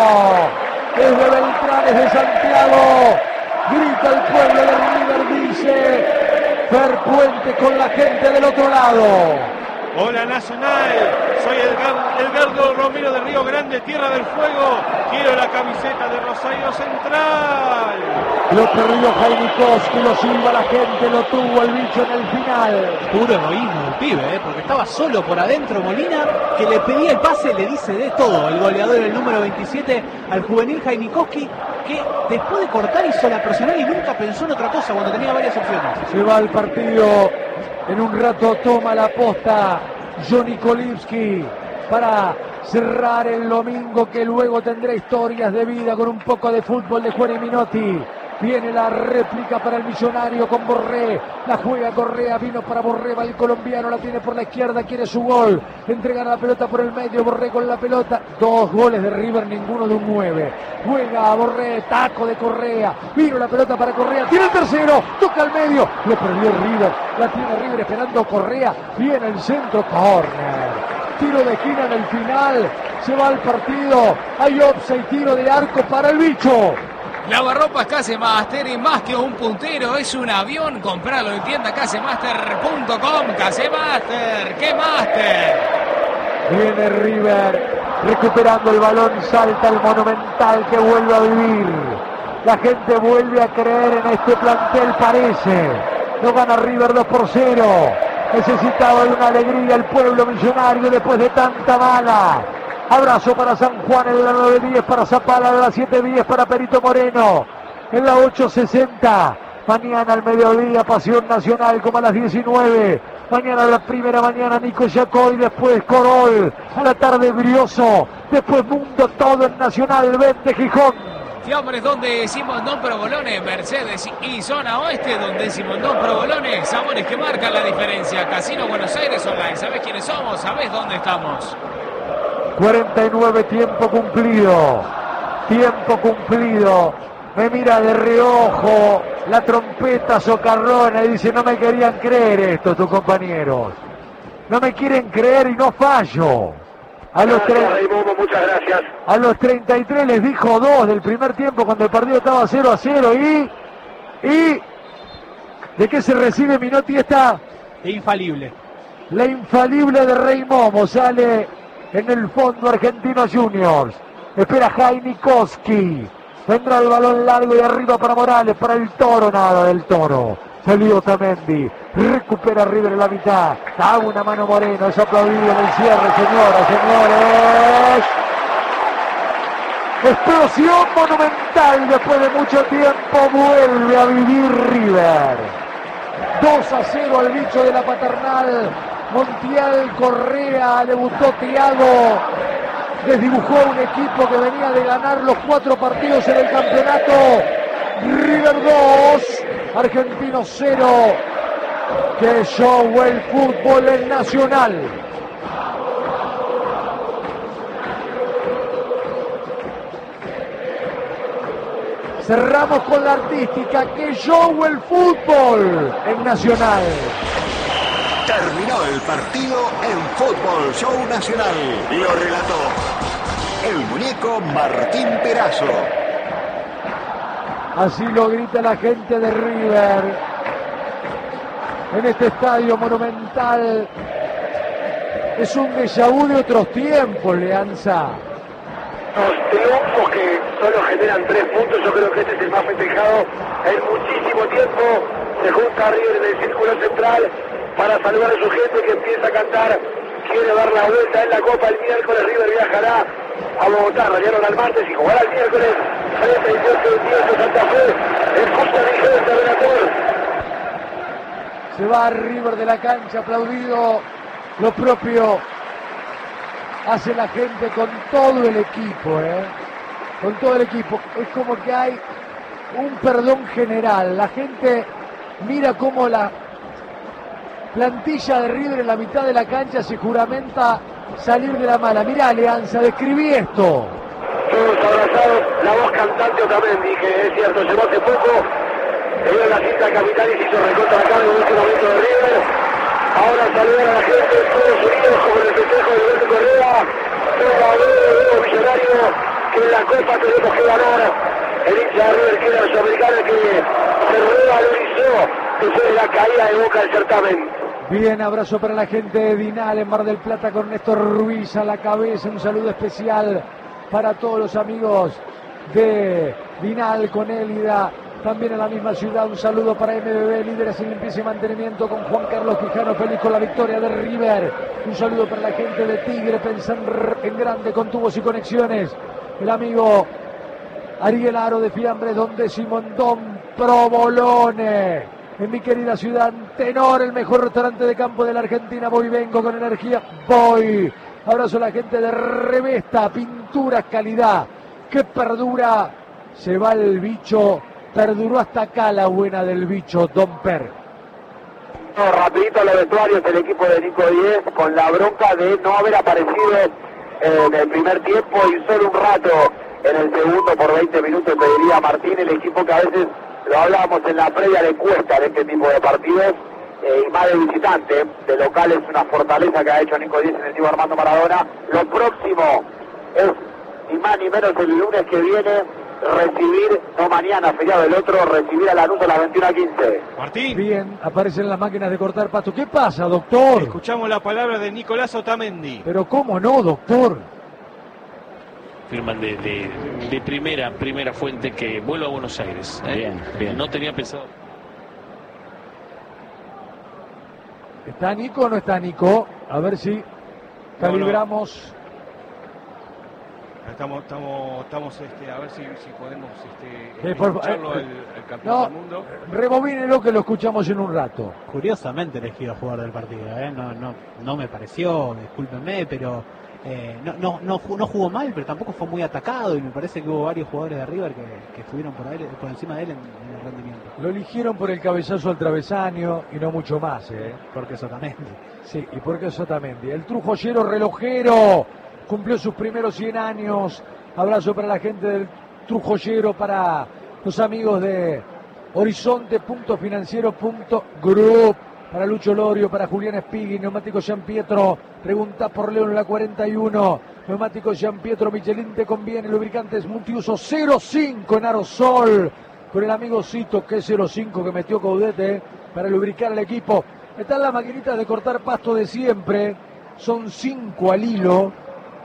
Es de Beltrán. Es de Santiago. Grita el pueblo de River. Dice Fer Puente con la gente del otro lado. Hola Nacional, soy Edgar, Edgardo Romero de Río Grande, Tierra del Fuego. Quiero la camiseta de Rosario Central. Lo perdió Jainikowski, lo silba la gente, lo tuvo el bicho en el final. Puro egoísmo el pibe, ¿eh? Porque estaba solo por adentro Molina, que le pedía el pase, le dice de todo. El goleador, el número veintisiete, al juvenil Jainikowski, que después de cortar hizo la personal y nunca pensó en otra cosa cuando tenía varias opciones. Se va al partido. En un rato toma la posta Johnny Kolibski para cerrar el domingo, que luego tendrá historias de vida con un poco de fútbol de Juan y Minotti. Viene la réplica para el Millonario con Borré. La juega Correa, vino para Borré, va el colombiano, la tiene por la izquierda, quiere su gol. Entrega la pelota por el medio, Borré con la pelota. Dos goles de River, ninguno de un nueve. Juega a Borré, taco de Correa. Vino la pelota para Correa, tiene el tercero, toca al medio. Lo perdió River, la tiene River esperando Correa. Viene el centro, córner. Tiro de esquina en el final, se va al partido. Hay offside, tiro de arco para el bicho. Lavarropas Casemaster y más que un puntero, es un avión. Compralo en tienda casemaster punto com. Casemaster, ¡qué master! Viene River recuperando el balón, salta el Monumental que vuelve a vivir. La gente vuelve a creer en este plantel, parece. No gana River dos por cero. Necesitaba de una alegría el pueblo millonario después de tanta mala. Abrazo para San Juan en la nueve diez, para Zapala en la siete diez, para Perito Moreno en la ocho sesenta. Mañana al mediodía, Pasión Nacional como a las diecinueve. Mañana a la primera mañana Nico Yacoy, después Corol. A la tarde Brioso, después Mundo, todo en Nacional, vente Gijón. Fiambres donde Simondón Provolone, Mercedes y zona oeste donde Simondón Provolone, sabores que marcan la diferencia. Casino Buenos Aires Online, ¿sabés quiénes somos? ¿Sabés dónde estamos? cuarenta y nueve, tiempo cumplido. Tiempo cumplido. Me mira de reojo la trompeta socarrona y dice: no me querían creer esto tus compañeros. No me quieren creer y no fallo. A los, muchas gracias. A los treinta y tres les dijo dos del primer tiempo cuando el partido estaba cero a cero. Y, y ¿de qué se recibe Minotti esta? De infalible. La infalible de Rey Momo sale en el fondo Argentino Juniors. Espera Jainikoski. Vendrá el balón largo y arriba para Morales, para el Toro, nada del Toro. Salió Otamendi, recupera River en la mitad. Da una mano Moreno, es aplaudido en el cierre, señoras, señores. Explosión monumental después de mucho tiempo, vuelve a vivir River. dos a cero al bicho de la Paternal. Montiel, Correa, debutó Thiago. Desdibujó un equipo que venía de ganar los cuatro partidos en el campeonato. River dos, Argentino cero. Que show el fútbol en Nacional. Cerramos con la artística. Que show el fútbol en Nacional. Terminó el partido en Fútbol Show Nacional. Lo relató el muñeco Martín Perazo. Así lo grita la gente de River en este estadio monumental. Es un déjà vu de otros tiempos, Leanza. Los triunfos que solo generan tres puntos, yo creo que este es el más festejado en muchísimo tiempo. Se junta River en el círculo central para saludar a su gente que empieza a cantar. Quiere dar la vuelta en la Copa el miércoles. River viajará a Bogotá, rayaron al martes y jugará el miércoles frente al dieciocho de Santa Fe. Escucha vigente relator. Se va River de la cancha, aplaudido. Lo propio hace la gente con todo el equipo, ¿eh? Con todo el equipo. Es como que hay un perdón general. La gente mira cómo la plantilla de River en la mitad de la cancha se juramenta salir de la mala. Mirá, Alianza, describí esto. Todos abrazados, la voz cantante Otamendi, que es cierto, llegó hace poco, dio la cinta capital y se hizo recorta la cara en este momento de River. Ahora saludar a la gente de Estados Unidos como el festejo de Alberto Correa. Todo a ver, millonario, que en la Copa tenemos que ganar. El hincha de River, que era el sudamericano, que se revalorizó después de la caída de Boca del certamen. Bien, abrazo para la gente de Dinal en Mar del Plata con Néstor Ruiz a la cabeza. Un saludo especial para todos los amigos de Dinal con Élida. También en la misma ciudad un saludo para M B B, líderes en limpieza y mantenimiento con Juan Carlos Quijano, feliz con la victoria de River. Un saludo para la gente de Tigre, pensando en grande con tubos y conexiones. El amigo Ariel Aro de Fiambres, donde Simondón Provolone. En mi querida ciudad, Tenor, el mejor restaurante de campo de la Argentina. Voy, vengo con energía, voy. Abrazo a la gente de Revesta, pinturas, calidad. Que perdura, se va el bicho. Perduró hasta acá la buena del bicho, Don Per. No, rapidito a los vestuarios del equipo de Nico diez, con la bronca de no haber aparecido en el primer tiempo y solo un rato en el segundo por veinte minutos, te diría Martín, el equipo que a veces, lo hablábamos en la previa, le cuesta en este tipo de partidos, eh, y más de visitante. De local es una fortaleza que ha hecho Nico diez en el Diego Armando Maradona. Lo próximo es ni más ni menos el lunes que viene recibir, no mañana, feriado el otro, recibir a Lanús a las veintiuna quince. Martín. Bien, aparecen las máquinas de cortar pasto. ¿Qué pasa, doctor? Escuchamos la palabra de Nicolás Otamendi. Pero cómo no, doctor. Firman de, de, de primera, primera fuente que vuelva a Buenos Aires. ¿eh? Bien, bien. No tenía pensado. ¿Está Nico o no está Nico? A ver si calibramos. Estamos, estamos, estamos este, a ver si, si podemos este, Eh, por- escucharlo eh, el, el campeón No, del mundo. rebobínelo que lo escuchamos en un rato. Curiosamente elegido jugador del partido, ¿eh? no, no, no me pareció, discúlpenme, pero eh, no, no, no, ju- no jugó mal, pero tampoco fue muy atacado y me parece que hubo varios jugadores de River que, que estuvieron por, él, por encima de él en, en el rendimiento. Lo eligieron por el cabezazo al travesaño y no mucho más, ¿eh? Porque eso también. Sí, y porque es Otamendi. El trujollero relojero cumplió sus primeros cien años. Abrazo para la gente del trujollero, para los amigos de Horizonte punto financiero punto group, para Lucho Lorio, para Julián Espigui, Neumático Gian Pietro, pregunta por León la cuarenta y uno, Neumático Gian Pietro, Michelin te conviene, lubricantes multiuso cero cinco en aerosol, con el amigo Cito, que es cero cinco que metió Caudete para lubricar el equipo. Están las maquinitas de cortar pasto de siempre, son cinco al hilo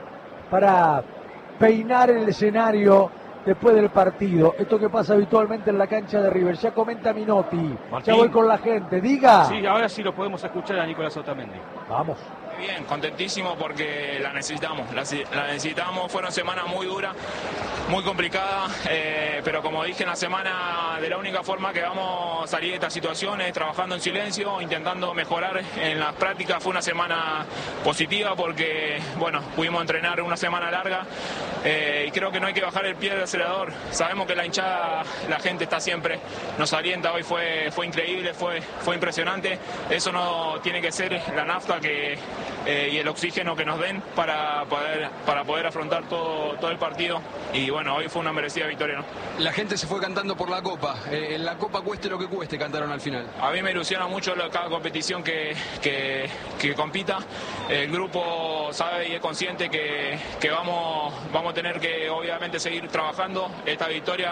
para peinar el escenario después del partido. Esto que pasa habitualmente en la cancha de River. Ya comenta Minotti, Martín. ya voy con la gente, diga. Sí, ahora sí lo podemos escuchar a Nicolás Otamendi. Vamos. Bien, contentísimo porque la necesitamos, la, la necesitamos, fueron semanas muy duras, muy complicadas, eh, pero como dije en la semana, de la única forma que vamos a salir de estas situaciones, trabajando en silencio, intentando mejorar en las prácticas. Fue una semana positiva porque, bueno, pudimos entrenar una semana larga eh, y creo que no hay que bajar el pie del acelerador. Sabemos que la hinchada, la gente está siempre, nos alienta. Hoy fue, fue increíble, fue, fue impresionante. Eso no tiene que ser la nafta que Eh, y el oxígeno que nos den para poder, para poder afrontar todo, todo el partido. Y bueno, hoy fue una merecida victoria, ¿no? La gente se fue cantando por la Copa. Eh, en la Copa cueste lo que cueste, cantaron al final. A mí me ilusiona mucho lo- cada competición que, que, que compita. El grupo sabe y es consciente que, que vamos, vamos a tener que obviamente seguir trabajando. Esta victoria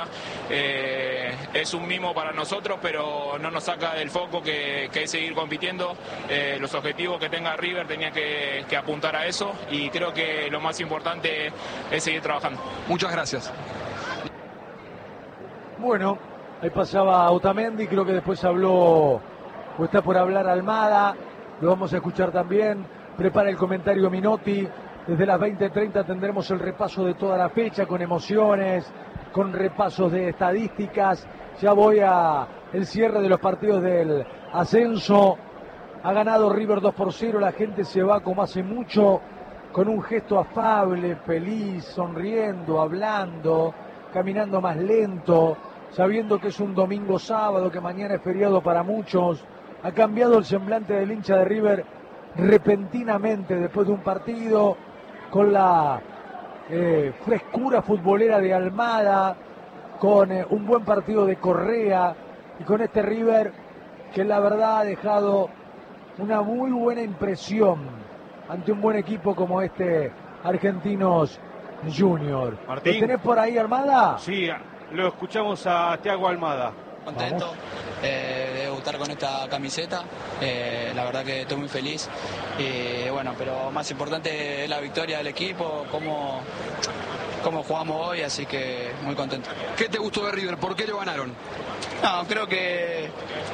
eh, es un mimo para nosotros, pero no nos saca del foco que, que es seguir compitiendo. Eh, los objetivos que tenga River tenía que, que apuntar a eso y creo que lo más importante es seguir trabajando. Muchas gracias. Bueno, ahí pasaba Otamendi, creo que después habló, o está por hablar Almada, lo vamos a escuchar también. Prepara el comentario Minotti. Desde las veinte treinta tendremos el repaso de toda la fecha con emociones, con repasos de estadísticas. Ya voy a el cierre de los partidos del ascenso. Ha ganado River dos por cero, la gente se va como hace mucho, con un gesto afable, feliz, sonriendo, hablando, caminando más lento, sabiendo que es un domingo sábado, que mañana es feriado para muchos. Ha cambiado el semblante del hincha de River repentinamente después de un partido, con la eh, frescura futbolera de Almada, con eh, un buen partido de Correa y con este River que la verdad ha dejado una muy buena impresión ante un buen equipo como este Argentinos Junior. Martín. ¿Lo tenés por ahí, Almada? Sí, lo escuchamos a Thiago Almada. Contento eh, de debutar con esta camiseta, eh, la verdad que estoy muy feliz y bueno, pero más importante es la victoria del equipo, cómo, cómo jugamos hoy, así que muy contento. ¿Qué te gustó de River? ¿Por qué lo ganaron? No, creo que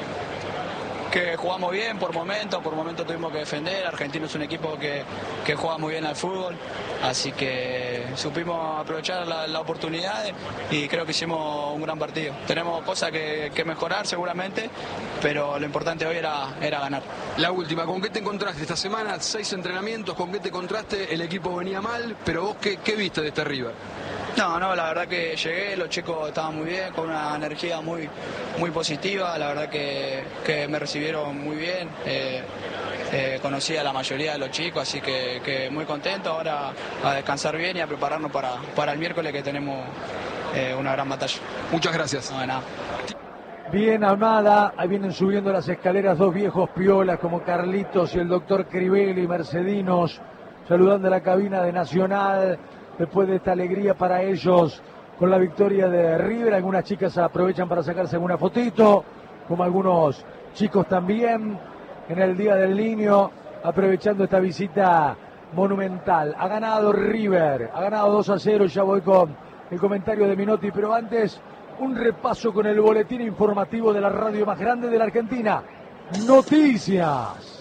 que jugamos bien por momentos, por momentos tuvimos que defender. Argentino es un equipo que, que juega muy bien al fútbol, así que supimos aprovechar la, la oportunidad y creo que hicimos un gran partido. Tenemos cosas que, que mejorar seguramente, pero lo importante hoy era, era ganar. La última, ¿con qué te encontraste esta semana? Seis entrenamientos, ¿con qué te encontraste? El equipo venía mal, pero vos, ¿qué, qué viste de este River? No, no, la verdad que llegué, los chicos estaban muy bien, con una energía muy, muy positiva, la verdad que, que me recibieron muy bien, eh, eh, conocí a la mayoría de los chicos, así que, que muy contento, ahora a descansar bien y a prepararnos para, para el miércoles que tenemos eh, una gran batalla. Muchas gracias. No, de nada. Bien, Almada, ahí vienen subiendo las escaleras dos viejos piolas como Carlitos y el doctor Crivelli, Mercedinos, saludando a la cabina de Nacional, después de esta alegría para ellos, con la victoria de River. Algunas chicas aprovechan para sacarse alguna fotito, como algunos chicos también en el Día del Niño, aprovechando esta visita monumental. Ha ganado River, ha ganado dos a cero, ya voy con el comentario de Minotti, pero antes un repaso con el boletín informativo de la radio más grande de la Argentina. Noticias.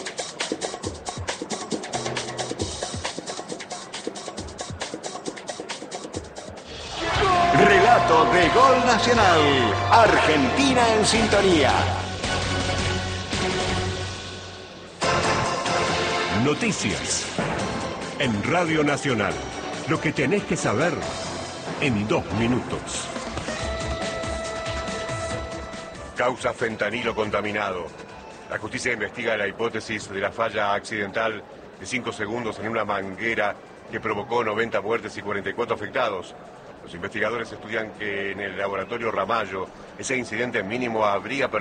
Relato de Gol Nacional. Argentina en sintonía. Noticias. En Radio Nacional. Lo que tenés que saber en dos minutos. Causa fentanilo contaminado. La justicia investiga la hipótesis de la falla accidental de cinco segundos en una manguera que provocó noventa muertes y cuarenta y cuatro afectados. Los investigadores estudian que en el laboratorio Ramallo ese incidente mínimo habría